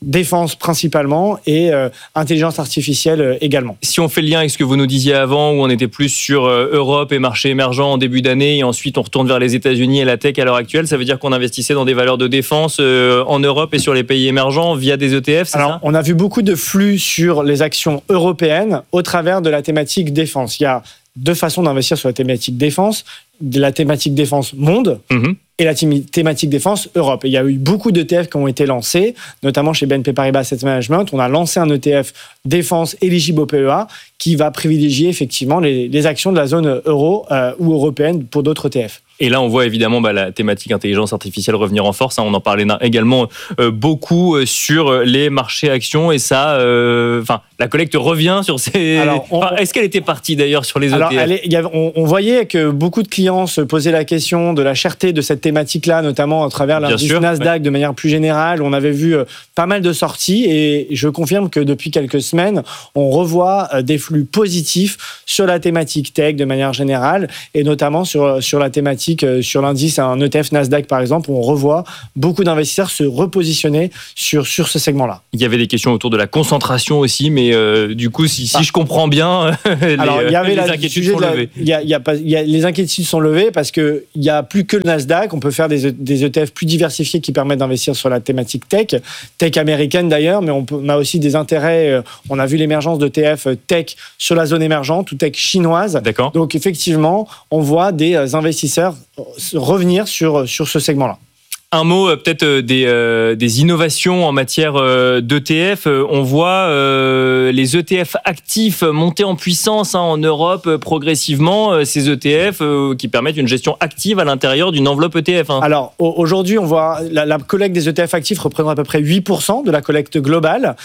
défense principalement et euh, intelligence artificielle euh, également. Si on fait le lien avec ce que vous nous disiez avant, où on était plus sur euh, Europe et marché émergent en début d'année, et ensuite on retourne vers les États-Unis et la tech à l'heure actuelle, ça veut dire qu'on investissait dans des valeurs de défense euh, en Europe et sur les pays émergents via des E T F, c'est Alors, ça ? On a vu beaucoup de flux sur les actions européennes au travers de la thématique défense. Il y a deux façons d'investir sur la thématique défense, de la thématique défense monde mmh. et la thématique défense Europe. Et il y a eu beaucoup d'E T F qui ont été lancés, notamment chez B N P Paribas Asset Management. On a lancé un E T F défense éligible au P E A qui va privilégier effectivement les, les actions de la zone euro euh, ou européenne pour d'autres E T F. Et là, on voit évidemment bah, la thématique intelligence artificielle revenir en force. Hein. On en parlait également euh, beaucoup sur les marchés actions. Et ça, euh, la collecte revient sur ces... Alors, on... enfin, est-ce qu'elle était partie d'ailleurs sur les E T F ? Alors, elle est, y avait, on, on voyait que beaucoup de clients se posaient la question de la cherté de cette thématique-là, notamment à travers l'indice Nasdaq ouais. de manière plus générale. On avait vu euh, pas mal de sorties. Et je confirme que depuis quelques semaines, on revoit euh, des flux positifs sur la thématique tech de manière générale. Et notamment sur, sur la thématique sur l'indice, un E T F Nasdaq par exemple, où on revoit beaucoup d'investisseurs se repositionner sur, sur ce segment-là. Il y avait des questions autour de la concentration aussi, mais euh, du coup, si, si ah. je comprends bien, les, Alors, il y avait les la, inquiétudes sont la, levées. Il y a, il y a pas, il y a, les inquiétudes sont levées parce qu'il n'y a plus que le Nasdaq. On peut faire des, des E T F plus diversifiés qui permettent d'investir sur la thématique tech, tech américaine d'ailleurs, mais on, peut, on a aussi des intérêts. On a vu l'émergence de E T F tech sur la zone émergente ou tech chinoise. D'accord. Donc effectivement, on voit des investisseurs revenir sur, sur ce segment-là. Un mot euh, peut-être des, euh, des innovations en matière euh, d'E T F. Euh, on voit euh, les E T F actifs monter en puissance hein, en Europe euh, progressivement, euh, ces E T F euh, qui permettent une gestion active à l'intérieur d'une enveloppe E T F. Hein. Alors aujourd'hui, on voit la, la collecte des E T F actifs représente à peu près huit pour cent de la collecte globale.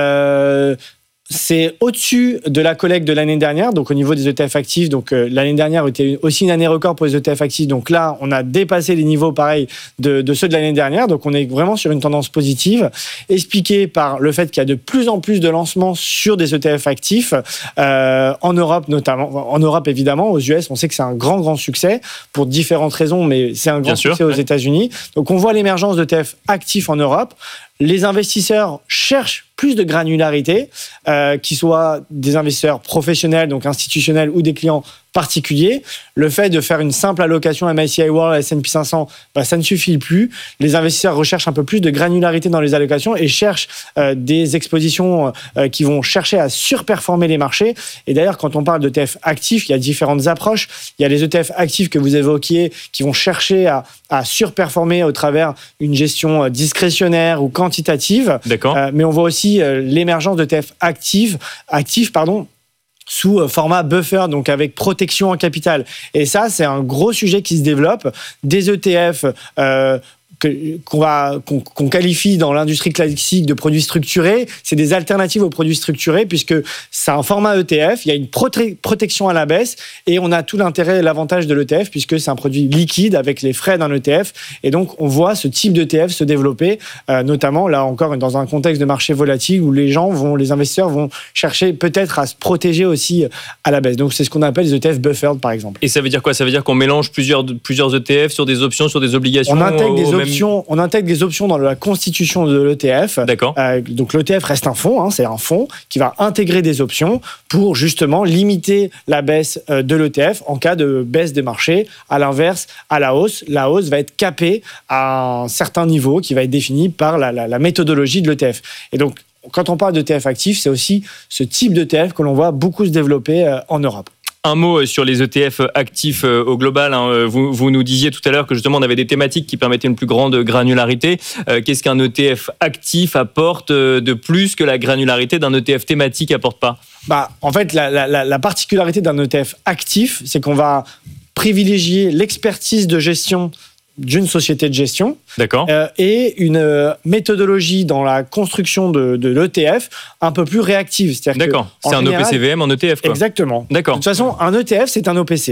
Euh, C'est au-dessus de la collecte de l'année dernière, donc au niveau des E T F actifs. Donc euh, l'année dernière était aussi une année record pour les E T F actifs. Donc là, on a dépassé les niveaux pareils de, de ceux de l'année dernière. Donc on est vraiment sur une tendance positive, expliquée par le fait qu'il y a de plus en plus de lancements sur des E T F actifs euh, en Europe notamment, en Europe évidemment. Aux U S, on sait que c'est un grand grand succès pour différentes raisons, mais c'est un grand Bien succès sûr, aux ouais. États-Unis. Donc on voit l'émergence d'E T F actifs en Europe. Les investisseurs cherchent plus de granularité, euh, qu'ils soient des investisseurs professionnels, donc institutionnels, ou des clients particuliers. Le fait de faire une simple allocation M S C I World, S and P cinq cents, bah, ça ne suffit plus. Les investisseurs recherchent un peu plus de granularité dans les allocations et cherchent euh, des expositions euh, qui vont chercher à surperformer les marchés. Et d'ailleurs, quand on parle d'E T F actifs, il y a différentes approches. Il y a les E T F actifs que vous évoquiez qui vont chercher à, à surperformer au travers une gestion discrétionnaire ou quantitative. D'accord. Euh, mais on voit aussi euh, l'émergence d'E T F actifs, actifs pardon, sous format buffer, donc avec protection en capital. Et ça, c'est un gros sujet qui se développe. Des E T F euh, que, qu'on, va, qu'on, qu'on qualifie dans l'industrie classique de produits structurés, c'est des alternatives aux produits structurés puisque c'est un format E T F, il y a une prote- protection à la baisse et on a tout l'intérêt et l'avantage de l'E T F puisque c'est un produit liquide avec les frais d'un E T F. Et donc, on voit ce type d'E T F se développer, euh, notamment là encore dans un contexte de marché volatile où les gens vont, les investisseurs vont chercher peut-être à se protéger aussi à la baisse. Donc, c'est ce qu'on appelle les E T F buffered, par exemple. Et ça veut dire quoi ? Ça veut dire qu'on mélange plusieurs, plusieurs E T F sur des options, sur des obligations ? On intègre des même... options, on intègre des options dans la constitution de l'E T F. D'accord. Euh, donc, l'E T F reste un fonds, hein, c'est un fonds qui va intégrer des options pour justement limiter la baisse de l'E T F en cas de baisse des marchés. À l'inverse, à la hausse, la hausse va être capée à un certain niveau qui va être défini par la, la, la méthodologie de l'E T F. Et donc, quand on parle d'E T F actifs, c'est aussi ce type d'E T F que l'on voit beaucoup se développer en Europe. Un mot sur les E T F actifs au global. Vous, vous nous disiez tout à l'heure que justement on avait des thématiques qui permettaient une plus grande granularité. Qu'est-ce qu'un E T F actif apporte de plus que la granularité d'un E T F thématique apporte pas ? Bah, en fait, la, la, la particularité d'un E T F actif, c'est qu'on va privilégier l'expertise de gestion d'une société de gestion. D'accord. Euh, et une euh, méthodologie dans la construction de, de l'E T F un peu plus réactive. C'est-à-dire D'accord. Que, c'est un général, O P C V M en E T F, quoi. Exactement. D'accord. De toute façon, un E T F, c'est un O P C.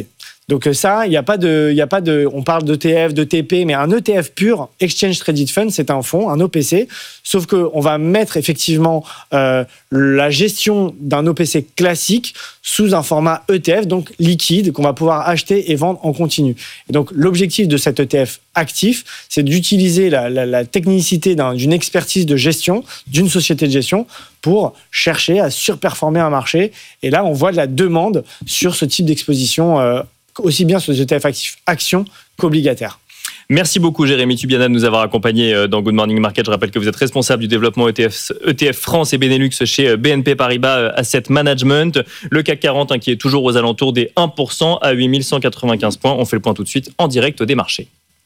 Donc ça, il n'y a pas de, il y a pas de, on parle d'E T F, d'E T P, mais un E T F pur, Exchange Traded Fund, c'est un fonds, un O P C, sauf qu'on va mettre effectivement euh, la gestion d'un O P C classique sous un format E T F, donc liquide, qu'on va pouvoir acheter et vendre en continu. Et donc l'objectif de cet E T F actif, c'est d'utiliser la, la, la technicité d'un, d'une expertise de gestion, d'une société de gestion, pour chercher à surperformer un marché. Et là, on voit de la demande sur ce type d'exposition, euh, aussi bien sur les E T F actifs actions qu'obligataires. Merci beaucoup Jérémy Tubiana de nous avoir accompagnés dans Good Morning Market. Je rappelle que vous êtes responsable du développement E T F, E T F France et Benelux chez B N P Paribas Asset Management. Le C A C quarante hein, qui est toujours aux alentours des un pour cent à huit mille cent quatre-vingt-quinze points. On fait le point tout de suite en direct des marchés.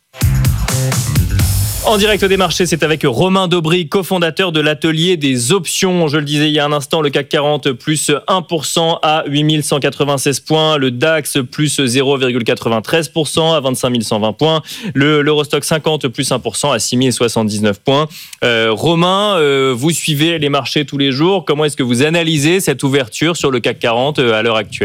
En direct des marchés, c'est avec Romain Daubry, cofondateur de l'atelier des options. Je le disais il y a un instant, le C A C quarante plus un pour cent à huit mille cent quatre-vingt-seize points. Le DAX plus zéro virgule quatre-vingt-treize pour cent à vingt-cinq mille cent vingt points. Le, l'Eurostock cinquante plus un pour cent à six mille soixante-dix-neuf points. Euh, Romain, euh, vous suivez les marchés tous les jours. Comment est-ce que vous analysez cette ouverture sur le C A C quarante à l'heure actuelle ?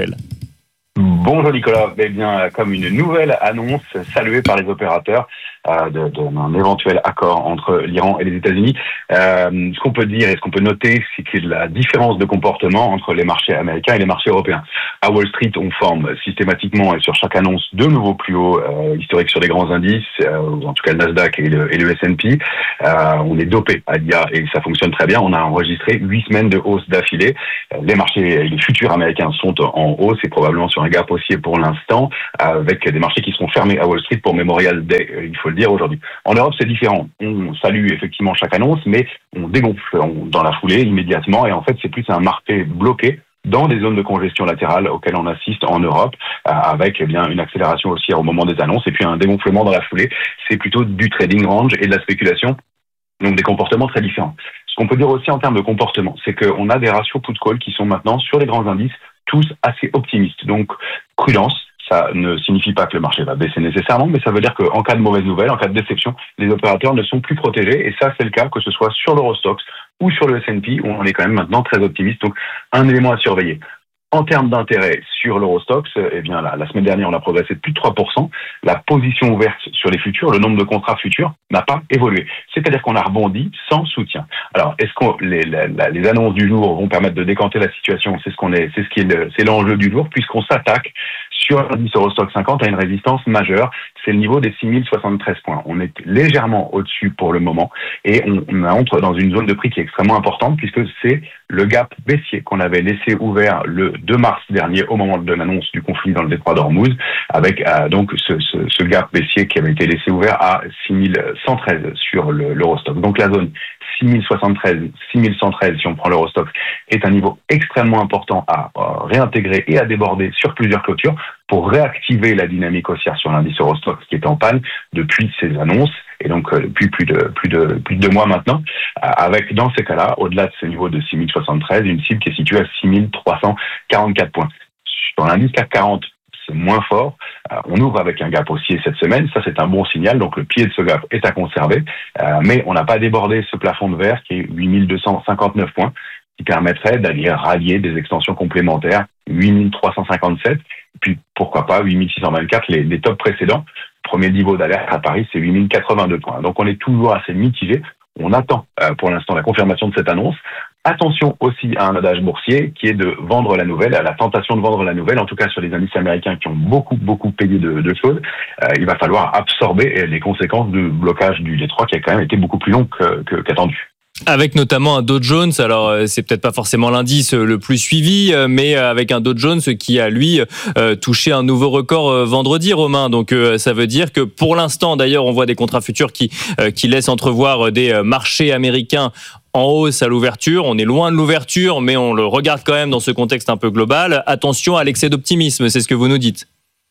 Bonjour Nicolas, eh bien, comme une nouvelle annonce saluée par les opérateurs euh, de, de, d'un éventuel accord entre l'Iran et les États-Unis, euh, ce qu'on peut dire et ce qu'on peut noter, c'est qu'il y a la différence de comportement entre les marchés américains et les marchés européens. À Wall Street, on forme systématiquement et sur chaque annonce de nouveaux plus hauts euh, historiques sur les grands indices, euh, en tout cas le Nasdaq et le, et le S and P. Euh, on est dopé à l'I A et ça fonctionne très bien. On a enregistré huit semaines de hausse d'affilée. Euh, les marchés, les futurs américains sont en hausse et probablement sur un gap haussier pour l'instant, avec des marchés qui seront fermés à Wall Street pour Memorial Day, il faut le dire aujourd'hui. En Europe, c'est différent. On salue effectivement chaque annonce, mais on dégonfle dans la foulée immédiatement et en fait, c'est plus un marché bloqué dans des zones de congestion latérale auxquelles on assiste en Europe, avec eh bien une accélération haussière au moment des annonces et puis un dégonflement dans la foulée. C'est plutôt du trading range et de la spéculation, donc des comportements très différents. Ce qu'on peut dire aussi en termes de comportement, c'est qu'on a des ratios put-call qui sont maintenant sur les grands indices tous assez optimistes. Donc, prudence, ça ne signifie pas que le marché va baisser nécessairement, mais ça veut dire qu'en cas de mauvaise nouvelle, en cas de déception, les opérateurs ne sont plus protégés. Et ça, c'est le cas que ce soit sur l'Eurostoxx ou sur le S and P, où on est quand même maintenant très optimiste. Donc, un élément à surveiller. En termes d'intérêt sur l'Eurostoxx, eh bien, la, la semaine dernière, on a progressé de plus de trois pour cent. La position ouverte sur les futurs, le nombre de contrats futurs, n'a pas évolué. C'est-à-dire qu'on a rebondi sans soutien. Alors, est-ce que les, les, les annonces du jour vont permettre de décanter la situation ? C'est ce qu'on est, c'est ce qui est le, c'est l'enjeu du jour, puisqu'on s'attaque sur l'indice Eurostoxx cinquante à une résistance majeure. C'est le niveau des six mille soixante-treize points. On est légèrement au-dessus pour le moment et on, on entre dans une zone de prix qui est extrêmement importante puisque c'est le gap baissier qu'on avait laissé ouvert le deux mars dernier au moment de l'annonce du conflit dans le détroit d'Ormuz, avec euh, donc ce, ce, ce gap baissier qui avait été laissé ouvert à six mille cent treize sur le, l'Eurostoxx. Donc la zone six mille soixante-treize, six mille cent treize si on prend l'Eurostoxx est un niveau extrêmement important à euh, réintégrer et à déborder sur plusieurs clôtures pour réactiver la dynamique haussière sur l'indice Eurostoxx qui est en panne depuis ces annonces et donc euh, depuis plus de plus de plus de deux mois maintenant, euh, avec dans ces cas-là, au-delà de ce niveau de six mille soixante-treize, une cible qui est située à six mille trois cent quarante-quatre points. Sur l'indice C A C quarante, c'est moins fort. Euh, on ouvre avec un gap haussier cette semaine, ça c'est un bon signal, donc le pied de ce gap est à conserver, euh, mais on n'a pas débordé ce plafond de verre qui est huit mille deux cent cinquante-neuf points, qui permettrait d'aller rallier des extensions complémentaires, huit mille trois cent cinquante-sept, puis pourquoi pas huit mille six cent vingt-quatre, les, les tops précédents. Premier niveau d'alerte à Paris, c'est huit mille quatre-vingt-deux points. Donc on est toujours assez mitigé. On attend euh, pour l'instant la confirmation de cette annonce. Attention aussi à un adage boursier qui est de vendre la nouvelle, à la tentation de vendre la nouvelle, en tout cas sur les indices américains qui ont beaucoup, beaucoup payé de, de choses. Euh, il va falloir absorber les conséquences du blocage du Détroit qui a quand même été beaucoup plus long que, que, qu'attendu. Avec notamment un Dow Jones, alors c'est peut-être pas forcément l'indice le plus suivi, mais avec un Dow Jones qui a lui touché un nouveau record vendredi, Romain. Donc ça veut dire que pour l'instant, d'ailleurs, on voit des contrats futurs qui qui laissent entrevoir des marchés américains en hausse à l'ouverture. On est loin de l'ouverture, mais on le regarde quand même dans ce contexte un peu global. Attention à l'excès d'optimisme, c'est ce que vous nous dites.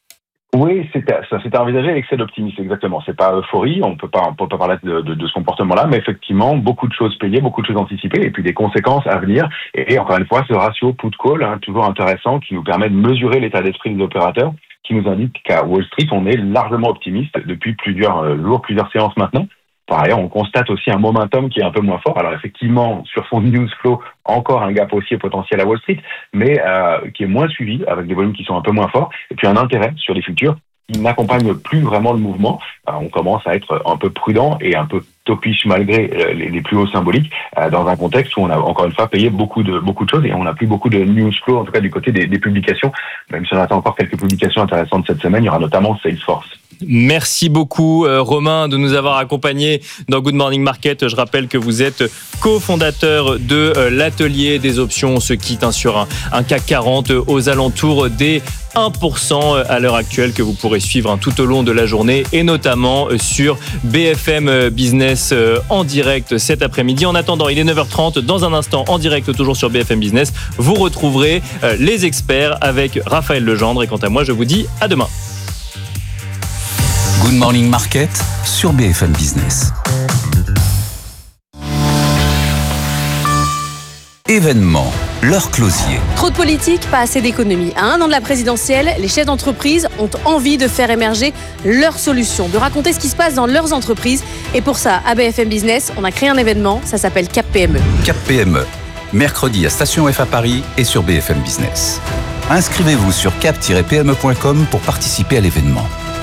Oui, c'est à, ça c'est à envisager l'excès d'optimisme, exactement. C'est pas euphorie, on peut pas, on peut pas parler de, de, de ce comportement-là, mais effectivement, beaucoup de choses payées, beaucoup de choses anticipées, et puis des conséquences à venir. Et, et encore une fois, ce ratio put-call, hein, toujours intéressant, qui nous permet de mesurer l'état d'esprit des opérateurs, qui nous indique qu'à Wall Street, on est largement optimiste depuis plusieurs jours, plusieurs séances maintenant. Par ailleurs, on constate aussi un momentum qui est un peu moins fort. Alors effectivement, sur fond de news flow, encore un gap haussier potentiel à Wall Street, mais euh, qui est moins suivi, avec des volumes qui sont un peu moins forts, et puis un intérêt sur les futurs qui n'accompagne plus vraiment le mouvement. Euh, on commence à être un peu prudent et un peu topiche malgré euh, les, les plus hauts symboliques, euh, dans un contexte où on a encore une fois payé beaucoup de beaucoup de choses et on n'a plus beaucoup de news flow, en tout cas du côté des, des publications. Même si on attend encore quelques publications intéressantes cette semaine, il y aura notamment Salesforce. Merci beaucoup euh, Romain de nous avoir accompagnés dans Good Morning Market. Je rappelle que vous êtes cofondateur de euh, l'atelier des options. On se quitte hein, sur un, un C A C quarante aux alentours des un pour cent à l'heure actuelle que vous pourrez suivre hein, tout au long de la journée et notamment sur B F M Business euh, en direct cet après-midi. En attendant, il est neuf heures trente. Dans un instant, en direct toujours sur B F M Business, vous retrouverez euh, les experts avec Raphaël Legendre. Et quant à moi, je vous dis à demain. Good Morning Market sur B F M Business. Événement, l'heure closier. Trop de politique, pas assez d'économie. À un an de la présidentielle, les chefs d'entreprise ont envie de faire émerger leurs solutions, de raconter ce qui se passe dans leurs entreprises. Et pour ça, à B F M Business, on a créé un événement, ça s'appelle Cap P M E. Cap P M E, mercredi à Station F à Paris et sur B F M Business. Inscrivez-vous sur cap tiret p m e point com pour participer à l'événement.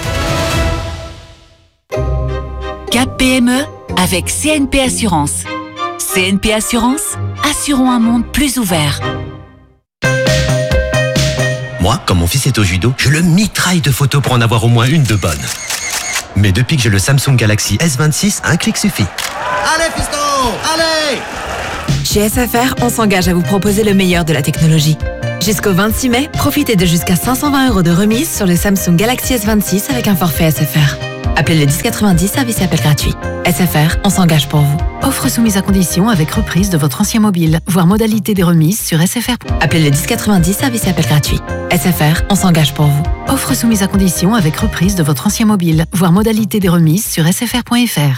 Cap P M E avec C N P Assurance. C N P Assurance, assurons un monde plus ouvert. Moi, quand mon fils est au judo, je le mitraille de photos pour en avoir au moins une de bonne. Mais depuis que j'ai le Samsung Galaxy S vingt-six, un clic suffit. Allez, fiston, allez! Chez S F R, on s'engage à vous proposer le meilleur de la technologie. Jusqu'au vingt-six mai, profitez de jusqu'à cinq cent vingt euros de remise sur le Samsung Galaxy S vingt-six avec un forfait S F R. Appelez le dix quatre-vingt-dix, service et appel gratuit. S F R, on s'engage pour vous. Offre soumise à condition avec reprise de votre ancien mobile. Voir modalité des remises sur S F R. Appelez le dix quatre-vingt-dix, service et appel gratuit. S F R, on s'engage pour vous. Offre soumise à condition avec reprise de votre ancien mobile. Voir modalité des remises sur S F R point F R.